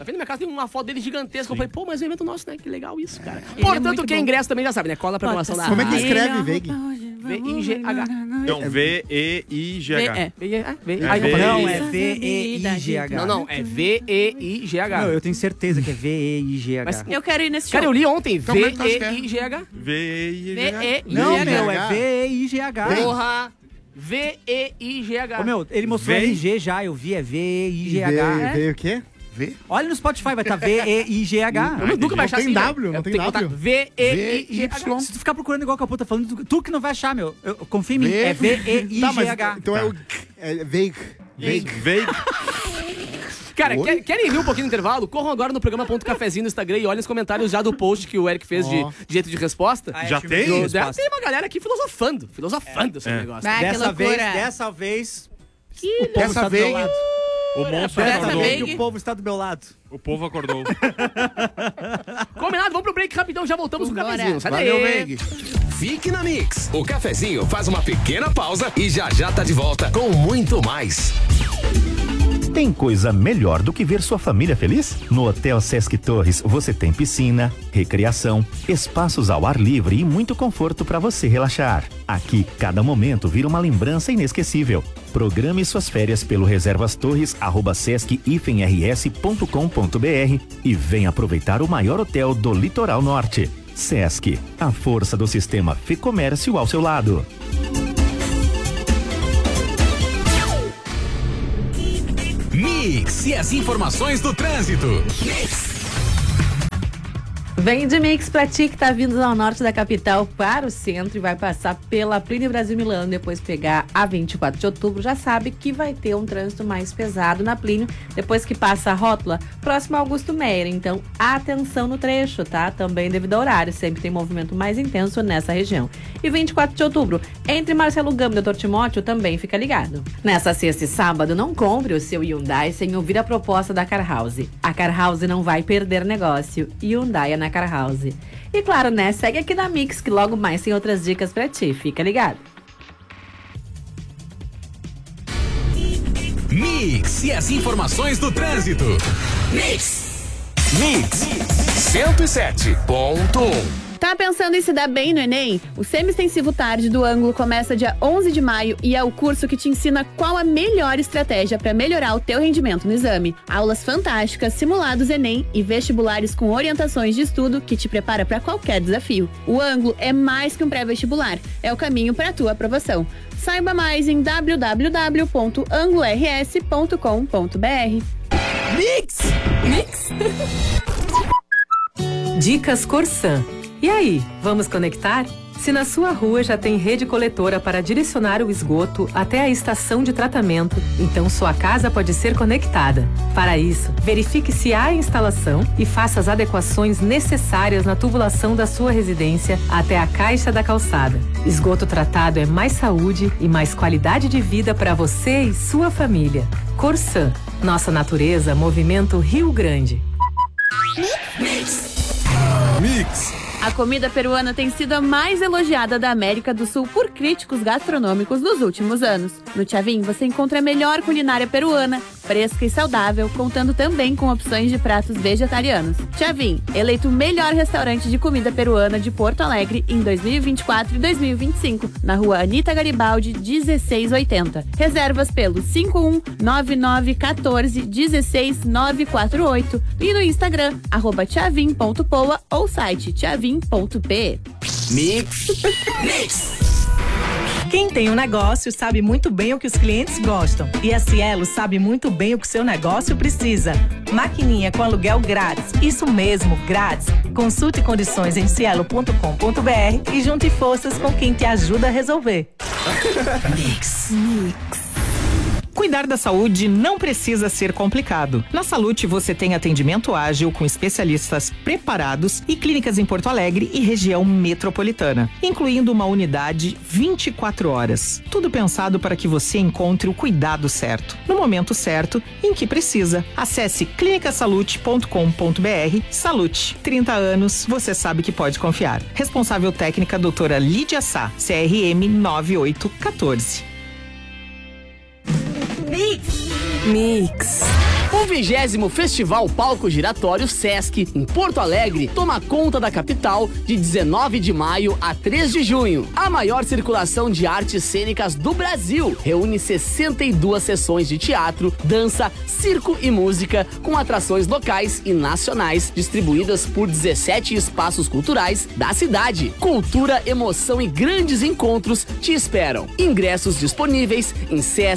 Na frente da minha casa tem uma foto dele gigantesca. Eu falei, pô, mas é um evento nosso, né? Que legal isso, cara. Ele Portanto, é muito quem é bom. ingresso também já sabe, né? Cola pra programação da Como é que rádio. escreve, Veig? V-I-G-H. Então, V-E-I-G-H. Não, é V-E-I-G-H. Não, é V-E-I-G-H. Não, eu tenho certeza que é V-E-I-G-H. Mas- Eu quero ir nesse show. Cara, eu li ontem. Então, como é que tu acha que é? V-E-I-G-H. V-E-I-G-H. V-E-I-G-H. Não, meu, é H. V-E-I-G-H. Porra. V-E-I-G-H. Ô, meu, ele mostrou Vem. RG já, eu vi, é V-E-I-G-H. Veio o quê? Vê? Olha no Spotify, vai estar V-E-I-G-H. Eu nunca vai achar Não tem assim, W, né? não Eu tem tenho que botar W. V-E-I-G-H. Se tu ficar procurando igual o Capu tá falando, tu que não vai achar, meu. Confia em mim, é Tá, mas V-E-I-G-H. então é o... É Veig. Veig. Cara, Oi? querem rir um pouquinho no intervalo? Corram agora no programa.cafezinho no Instagram e olhem os comentários já do post que o Eric fez de jeito de resposta. Já tem? Tem uma galera aqui filosofando sobre o negócio. Ah, que Dessa loucura. vez, o povo Dessa está do vez- meu lado. O monstro Dessa acordou. vez- Que o povo está do meu lado. O povo acordou. Combinado, vamos pro break rapidão, já voltamos com o Vambora. cafezinho. Sai Valeu, daí. Veig. Fique na Mix. O cafezinho faz uma pequena pausa e já tá de volta com muito mais. Tem coisa melhor do que ver sua família feliz? No Hotel Sesc Torres você tem piscina, recreação, espaços ao ar livre e muito conforto para você relaxar. Aqui, cada momento vira uma lembrança inesquecível. Programe suas férias pelo reservastorres@sesc-rs.com.br e venha aproveitar o maior hotel do Litoral Norte. Sesc, a força do sistema Fê-Comércio ao seu lado. Mix e as informações do trânsito. Vem de Mix pra ti que tá vindo ao norte da capital para o centro e vai passar pela Plínio Brasil Milano, depois pegar a 24 de outubro, já sabe que vai ter um trânsito mais pesado na Plínio, depois que passa a rótula, próximo a Augusto Meyer. Então, atenção no trecho, tá? Também devido ao horário, sempre tem movimento mais intenso nessa região. E 24 de outubro, entre Marcelo Gama e Dr. Timóteo, também fica ligado. Nessa sexta e sábado, não compre o seu Hyundai sem ouvir a proposta da Car House. A Car House não vai perder negócio. Hyundai é na Car House. E claro, né? Segue aqui na Mix que logo mais tem outras dicas pra ti. Fica ligado. Mix e as informações do trânsito. Mix 107.1. Tá pensando em se dar bem no Enem? O Semi-Extensivo Tarde do Ângulo começa dia 11 de maio e é o curso que te ensina qual a melhor estratégia para melhorar o teu rendimento no exame. Aulas fantásticas, simulados Enem e vestibulares com orientações de estudo que te prepara para qualquer desafio. O Ângulo é mais que um pré-vestibular, é o caminho para a tua aprovação. Saiba mais em www.anglo-rs.com.br. Mix! Dicas Corsan. E aí, vamos conectar? Se na sua rua já tem rede coletora para direcionar o esgoto até a estação de tratamento, então sua casa pode ser conectada. Para isso, verifique se há instalação e faça as adequações necessárias na tubulação da sua residência até a caixa da calçada. Esgoto tratado é mais saúde e mais qualidade de vida para você e sua família. Corsan, nossa natureza, movimento Rio Grande. A comida peruana tem sido a mais elogiada da América do Sul por críticos gastronômicos nos últimos anos. No Chavin você encontra a melhor culinária peruana, fresca e saudável, contando também com opções de pratos vegetarianos. Chavin, eleito o melhor restaurante de comida peruana de Porto Alegre em 2024 e 2025, na rua Anita Garibaldi, 1680. Reservas pelo 519914164948 e no Instagram, @chavin.poa ou site chavin.p. Quem tem um negócio sabe muito bem o que os clientes gostam. E a Cielo sabe muito bem o que o seu negócio precisa. Maquininha com aluguel grátis. Isso mesmo, grátis. Consulte condições em cielo.com.br e junte forças com quem te ajuda a resolver. Cuidar da saúde não precisa ser complicado. Na Salute você tem atendimento ágil com especialistas preparados e clínicas em Porto Alegre e região metropolitana, incluindo uma unidade 24 horas. Tudo pensado para que você encontre o cuidado certo, no momento certo, em que precisa. Acesse clinicasalute.com.br. Salute, 30 anos, você sabe que pode confiar. Responsável técnica doutora Lídia Sá, CRM 9814. Mix. O 20º Festival Palco Giratório Sesc, em Porto Alegre, toma conta da capital de 19 de maio a 3 de junho. A maior circulação de artes cênicas do Brasil. Reúne 62 sessões de teatro, dança, circo e música, com atrações locais e nacionais, distribuídas por 17 espaços culturais da cidade. Cultura, emoção e grandes encontros te esperam. Ingressos disponíveis em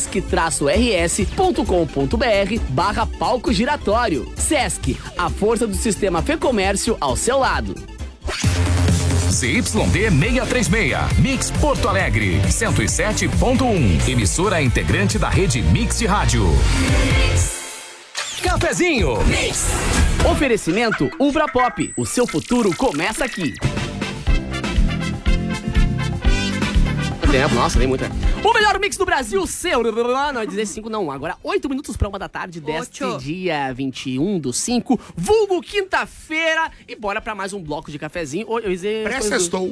sesc-rs.com.br/palco giratório. Sesc, a força do sistema Fê Comércio ao seu lado. ZYD 636, Mix Porto Alegre, 107.1. Emissora integrante da rede Mix de Rádio. Cafezinho. Oferecimento Ubra Pop. O seu futuro começa aqui. Tempo, nossa, nem muito. O melhor mix do Brasil, seu. Não é 15 não. Agora 8 minutos pra 1 da tarde deste dia 21/5, vulgo quinta-feira. E bora pra mais um bloco de cafezinho. Pré-sextou.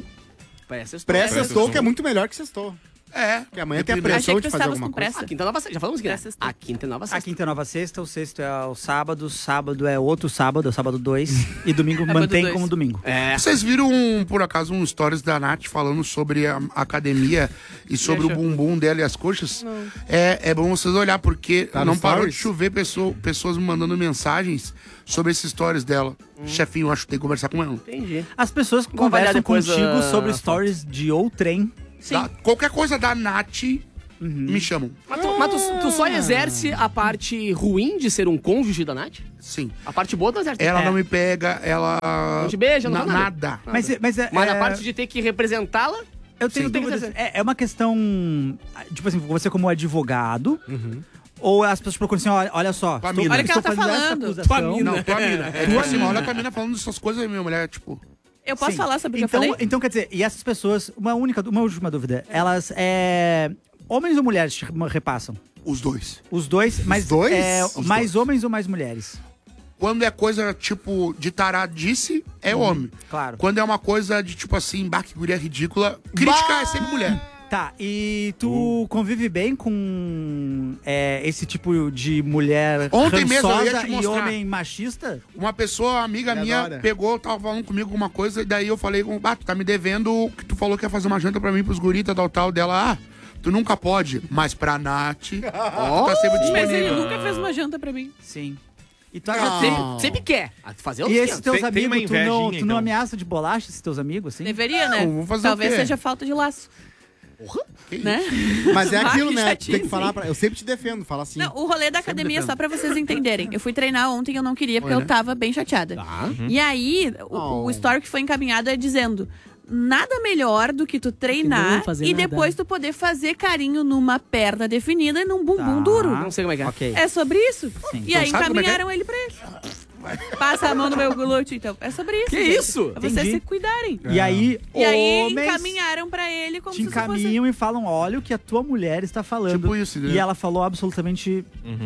Pré-sextou, que é muito melhor que sextou. Porque amanhã tem a pressão de fazer alguma coisa. A quinta é nova sexta. Já falamos que a quinta é nova sexta. A quinta é nova sexta, o sexto é o sábado é outro sábado, é o sábado 2. E domingo mantém como domingo. Vocês viram, por acaso, um stories da Nath falando sobre a academia e sobre o bumbum dela e as coxas? Não. É bom vocês olhar, porque não parou de chover pessoas me mandando mensagens sobre esses stories dela. Chefinho, acho que tem que conversar com ela. Entendi. As pessoas conversam contigo sobre stories de outrem. Qualquer coisa da Nath, me chamam. Mas tu só exerce a parte ruim de ser um cônjuge da Nath? Sim. A parte boa tu exerce. Ela não me pega, ela... Não te beija, não nada. Mas a parte de ter que representá-la... Eu tenho dúvidas. É uma questão... Tipo assim, você como advogado... Ou as pessoas procuram assim, olha só. Olha o que ela tá falando. Tua mina. Não, tua mina. Olha a tua mina falando dessas coisas, minha mulher, tipo... Eu posso falar sobre o que eu então, falei? Então, quer dizer, e essas pessoas, uma última dúvida, elas, homens ou mulheres te repassam? Os dois. Os dois? Mas mais homens ou mais mulheres? Quando é coisa, tipo, de taradice, é homem. Claro. Quando é uma coisa de, tipo assim, que guria ridícula, criticar é sempre mulher. Tá, e tu convive bem com esse tipo de mulher Ontem mesmo eu ia te e mostrar. homem machista? Uma pessoa, amiga minha, pegou, tava falando comigo alguma coisa, e daí eu falei, tu tá me devendo, que tu falou que ia fazer uma janta pra mim, pros guritas, tal, dela, tu nunca pode, mas pra Nath, tu tá sempre disponível. Mas ele nunca fez uma janta pra mim. Sim. E tu sempre quer fazer E esses teus amigos, tu não ameaça de bolacha esses teus amigos, assim? Deveria, né? Vou fazer Talvez o quê? seja falta de laço. Né? Mas é aquilo, né? Tu tem que falar eu sempre te defendo, fala assim. Não, o rolê da academia, só pra vocês entenderem. Eu fui treinar ontem, eu não queria, porque eu tava bem chateada. E aí, o story que foi encaminhado é dizendo... Nada melhor do que tu treinar e depois tu poder fazer carinho numa perna definida e num bumbum duro. Não sei como é que é. Okay. É sobre isso. Sim. E aí encaminharam ele pra ele. Passa a mão no meu glúteo, então. É sobre isso. Que gente. isso? É vocês se cuidarem. E aí, homens encaminharam pra ele como te encaminham e falam, olha o que a tua mulher está falando. Tipo isso, né? E ela falou absolutamente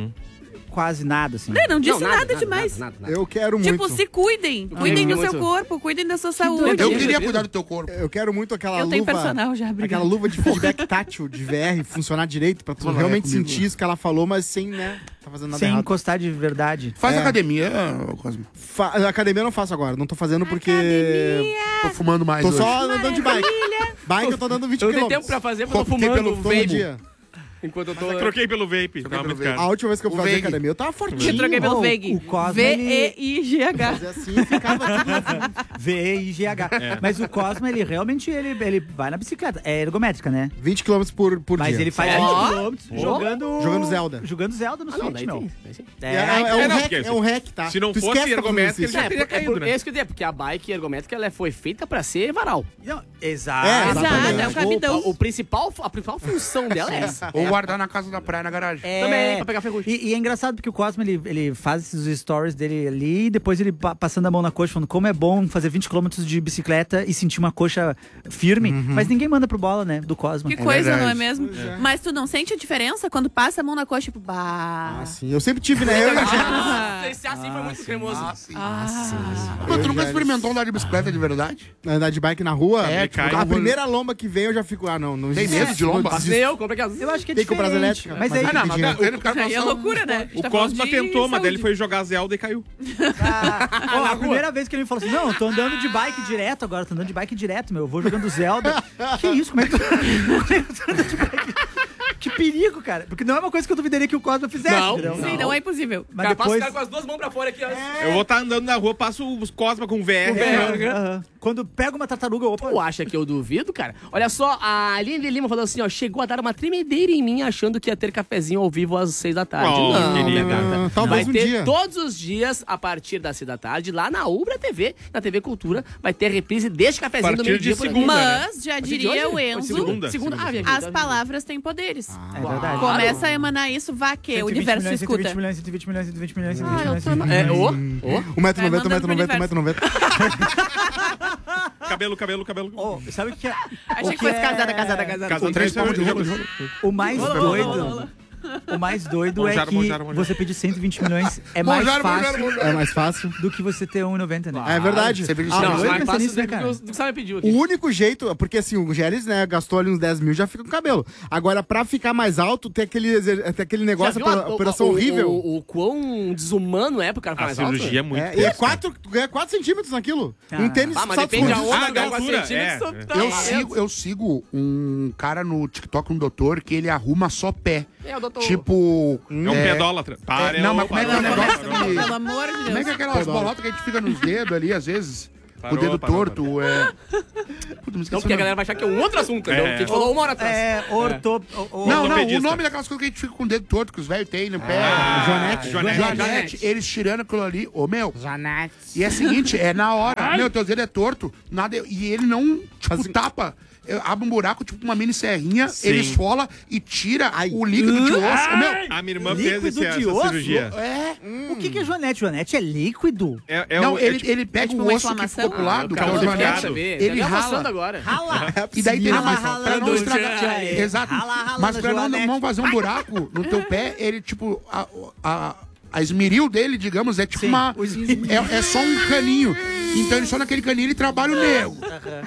quase nada, assim. Não disse nada demais. Nada. Eu quero muito. Tipo, se cuidem. Cuidem do seu corpo, cuidem da sua saúde. Eu queria cuidar do teu corpo. Eu quero muito aquela Eu tenho personal já, obrigada. Aquela luva de feedback tátil de VR funcionar direito pra tu realmente sentir isso que ela falou, mas sem, né? Tá fazendo nada sem errado. encostar de verdade. Faz academia, Cosmo. Academia eu não faço agora. Não tô fazendo porque... Tô fumando mais Tô hoje. só andando de bike. Bike eu tô dando 20 Eu km. tenho tempo pra fazer, porque eu tô fumando vape. Enquanto eu tô... Troquei pelo vape. A última vez que eu fui fazer academia, eu tava fortinho. Eu troquei pelo Veig. O Cosmo, V-E-I-G-H. Fazer assim, ficava tudo... V-E-I-G-H. Mas o Cosmo, ele realmente ele vai na bicicleta. É ergométrica, né? 20 km por dia. Mas ele faz 20 km jogando Zelda. Jogando Zelda no Switch, meu. É um hack, tá? Se não fosse ergométrica, ele já teria caído, né? É isso que eu digo, porque a bike ergométrica ela foi feita pra ser varal. Exato. É o cabidão. A principal função dela é essa. Ou guardar na casa da praia, na garagem. Também, pra pegar ferrugem. E é engraçado porque o Cosmo, ele faz esses stories dele ali e depois ele passando a mão na coxa, falando como é bom fazer 20 km de bicicleta e sentir uma coxa firme. Mas ninguém manda pro bola, né, do Cosmo. Que coisa, não é mesmo? Mas tu não sente a diferença quando passa a mão na coxa, tipo, bah... Sim, eu sempre tive, né? esse assim foi muito cremoso. Mas tu nunca experimentou andar de bicicleta de verdade? Andar de bike na rua? Tipo, a primeira lomba que vem eu já fico, não tem medo de lomba? Eu comprei aquela. Eu acho que é tem que comprar as diferente. elétricas. Mas aí, Aí é loucura, né? O Cosma tentou, mas daí ele foi jogar Zelda e caiu. a primeira vez que ele me falou assim, não, eu tô andando de bike direto agora, tô andando de bike direto, meu, eu vou jogando Zelda. Que isso, como é que tu... Que perigo, cara. Porque não é uma coisa que eu duvidaria que o Cosma fizesse. Sim, não é impossível. Mas Cara, depois... passa o cara com as duas mãos pra fora aqui, ó. Eu vou estar andando na rua, passo os Cosma com VR. Quando pega uma tartaruga, opa. Tu acha que eu duvido, cara? Olha só, a Aline de Lima falou assim, ó, chegou a dar uma tremedeira em mim achando que ia ter cafezinho ao vivo às 6 da tarde. Não, minha gata. Talvez vai um ter dia. todos os dias, a partir das 6 da tarde, lá na Ubra TV, na TV Cultura, vai ter reprise deste cafezinho do meio-dia. Mas, já diria o Enzo, Segunda. as palavras têm poderes. É verdade. Começa a emanar isso, vá que o universo escuta. 120 milhões, 120 milhões, 120 milhões, 120 Ah, eu milhões. tô 120 milhões. 1,90m. Cabelo. Oh, sabe o que é? Achei que fosse casada. Casa 3 O mais doido... O mais doido é que você pedir 120 milhões é mais fácil. É mais fácil do que você ter 1,90, né? É verdade. Não, é mais fácil do que você me pediu aqui. O único jeito, porque assim, o Gélis, né, gastou ali uns 10 mil, já fica com o cabelo. Agora, pra ficar mais alto, tem aquele negócio, operação horrível. O quão desumano é pro cara ficar mais alto? A cirurgia é muito... E é 4 centímetros naquilo. Um tênis mas salto depende escondido. da altura. Eu sigo um cara no TikTok, um doutor, que ele arruma só pé. Doutor. Tipo... É um pedólatra. Não, mas como é que é o negócio de... Pelo amor de Deus. Como é que é aquelas bolotas que a gente fica nos dedos ali, às vezes? O dedo torto, Não, porque a galera vai achar que é um outro assunto, entendeu? Que a gente falou uma hora atrás. Não, o nome daquelas coisas que a gente fica com o dedo torto, que os velhos têm no pé. Joanete. Eles tirando aquilo ali. Ô, meu. Joanete. E é o seguinte, é na hora. Meu, teu dedo é torto. E ele não, tipo, tapa. Abre um buraco, tipo uma mini serrinha, ele esfola e tira o líquido de osso. Meu, a minha irmã fez essa cirurgia. O que é Joanete? Joanete é líquido? Ele pega o osso que ficou pro lado, que é o Joanete, ele rala. E daí tem pra não estragar. Exato. Mas pra não fazer um buraco no teu pé, ele, tipo, a esmeril dele, digamos, é tipo uma... É só um caninho. Então ele só naquele caninho ele trabalha o nego.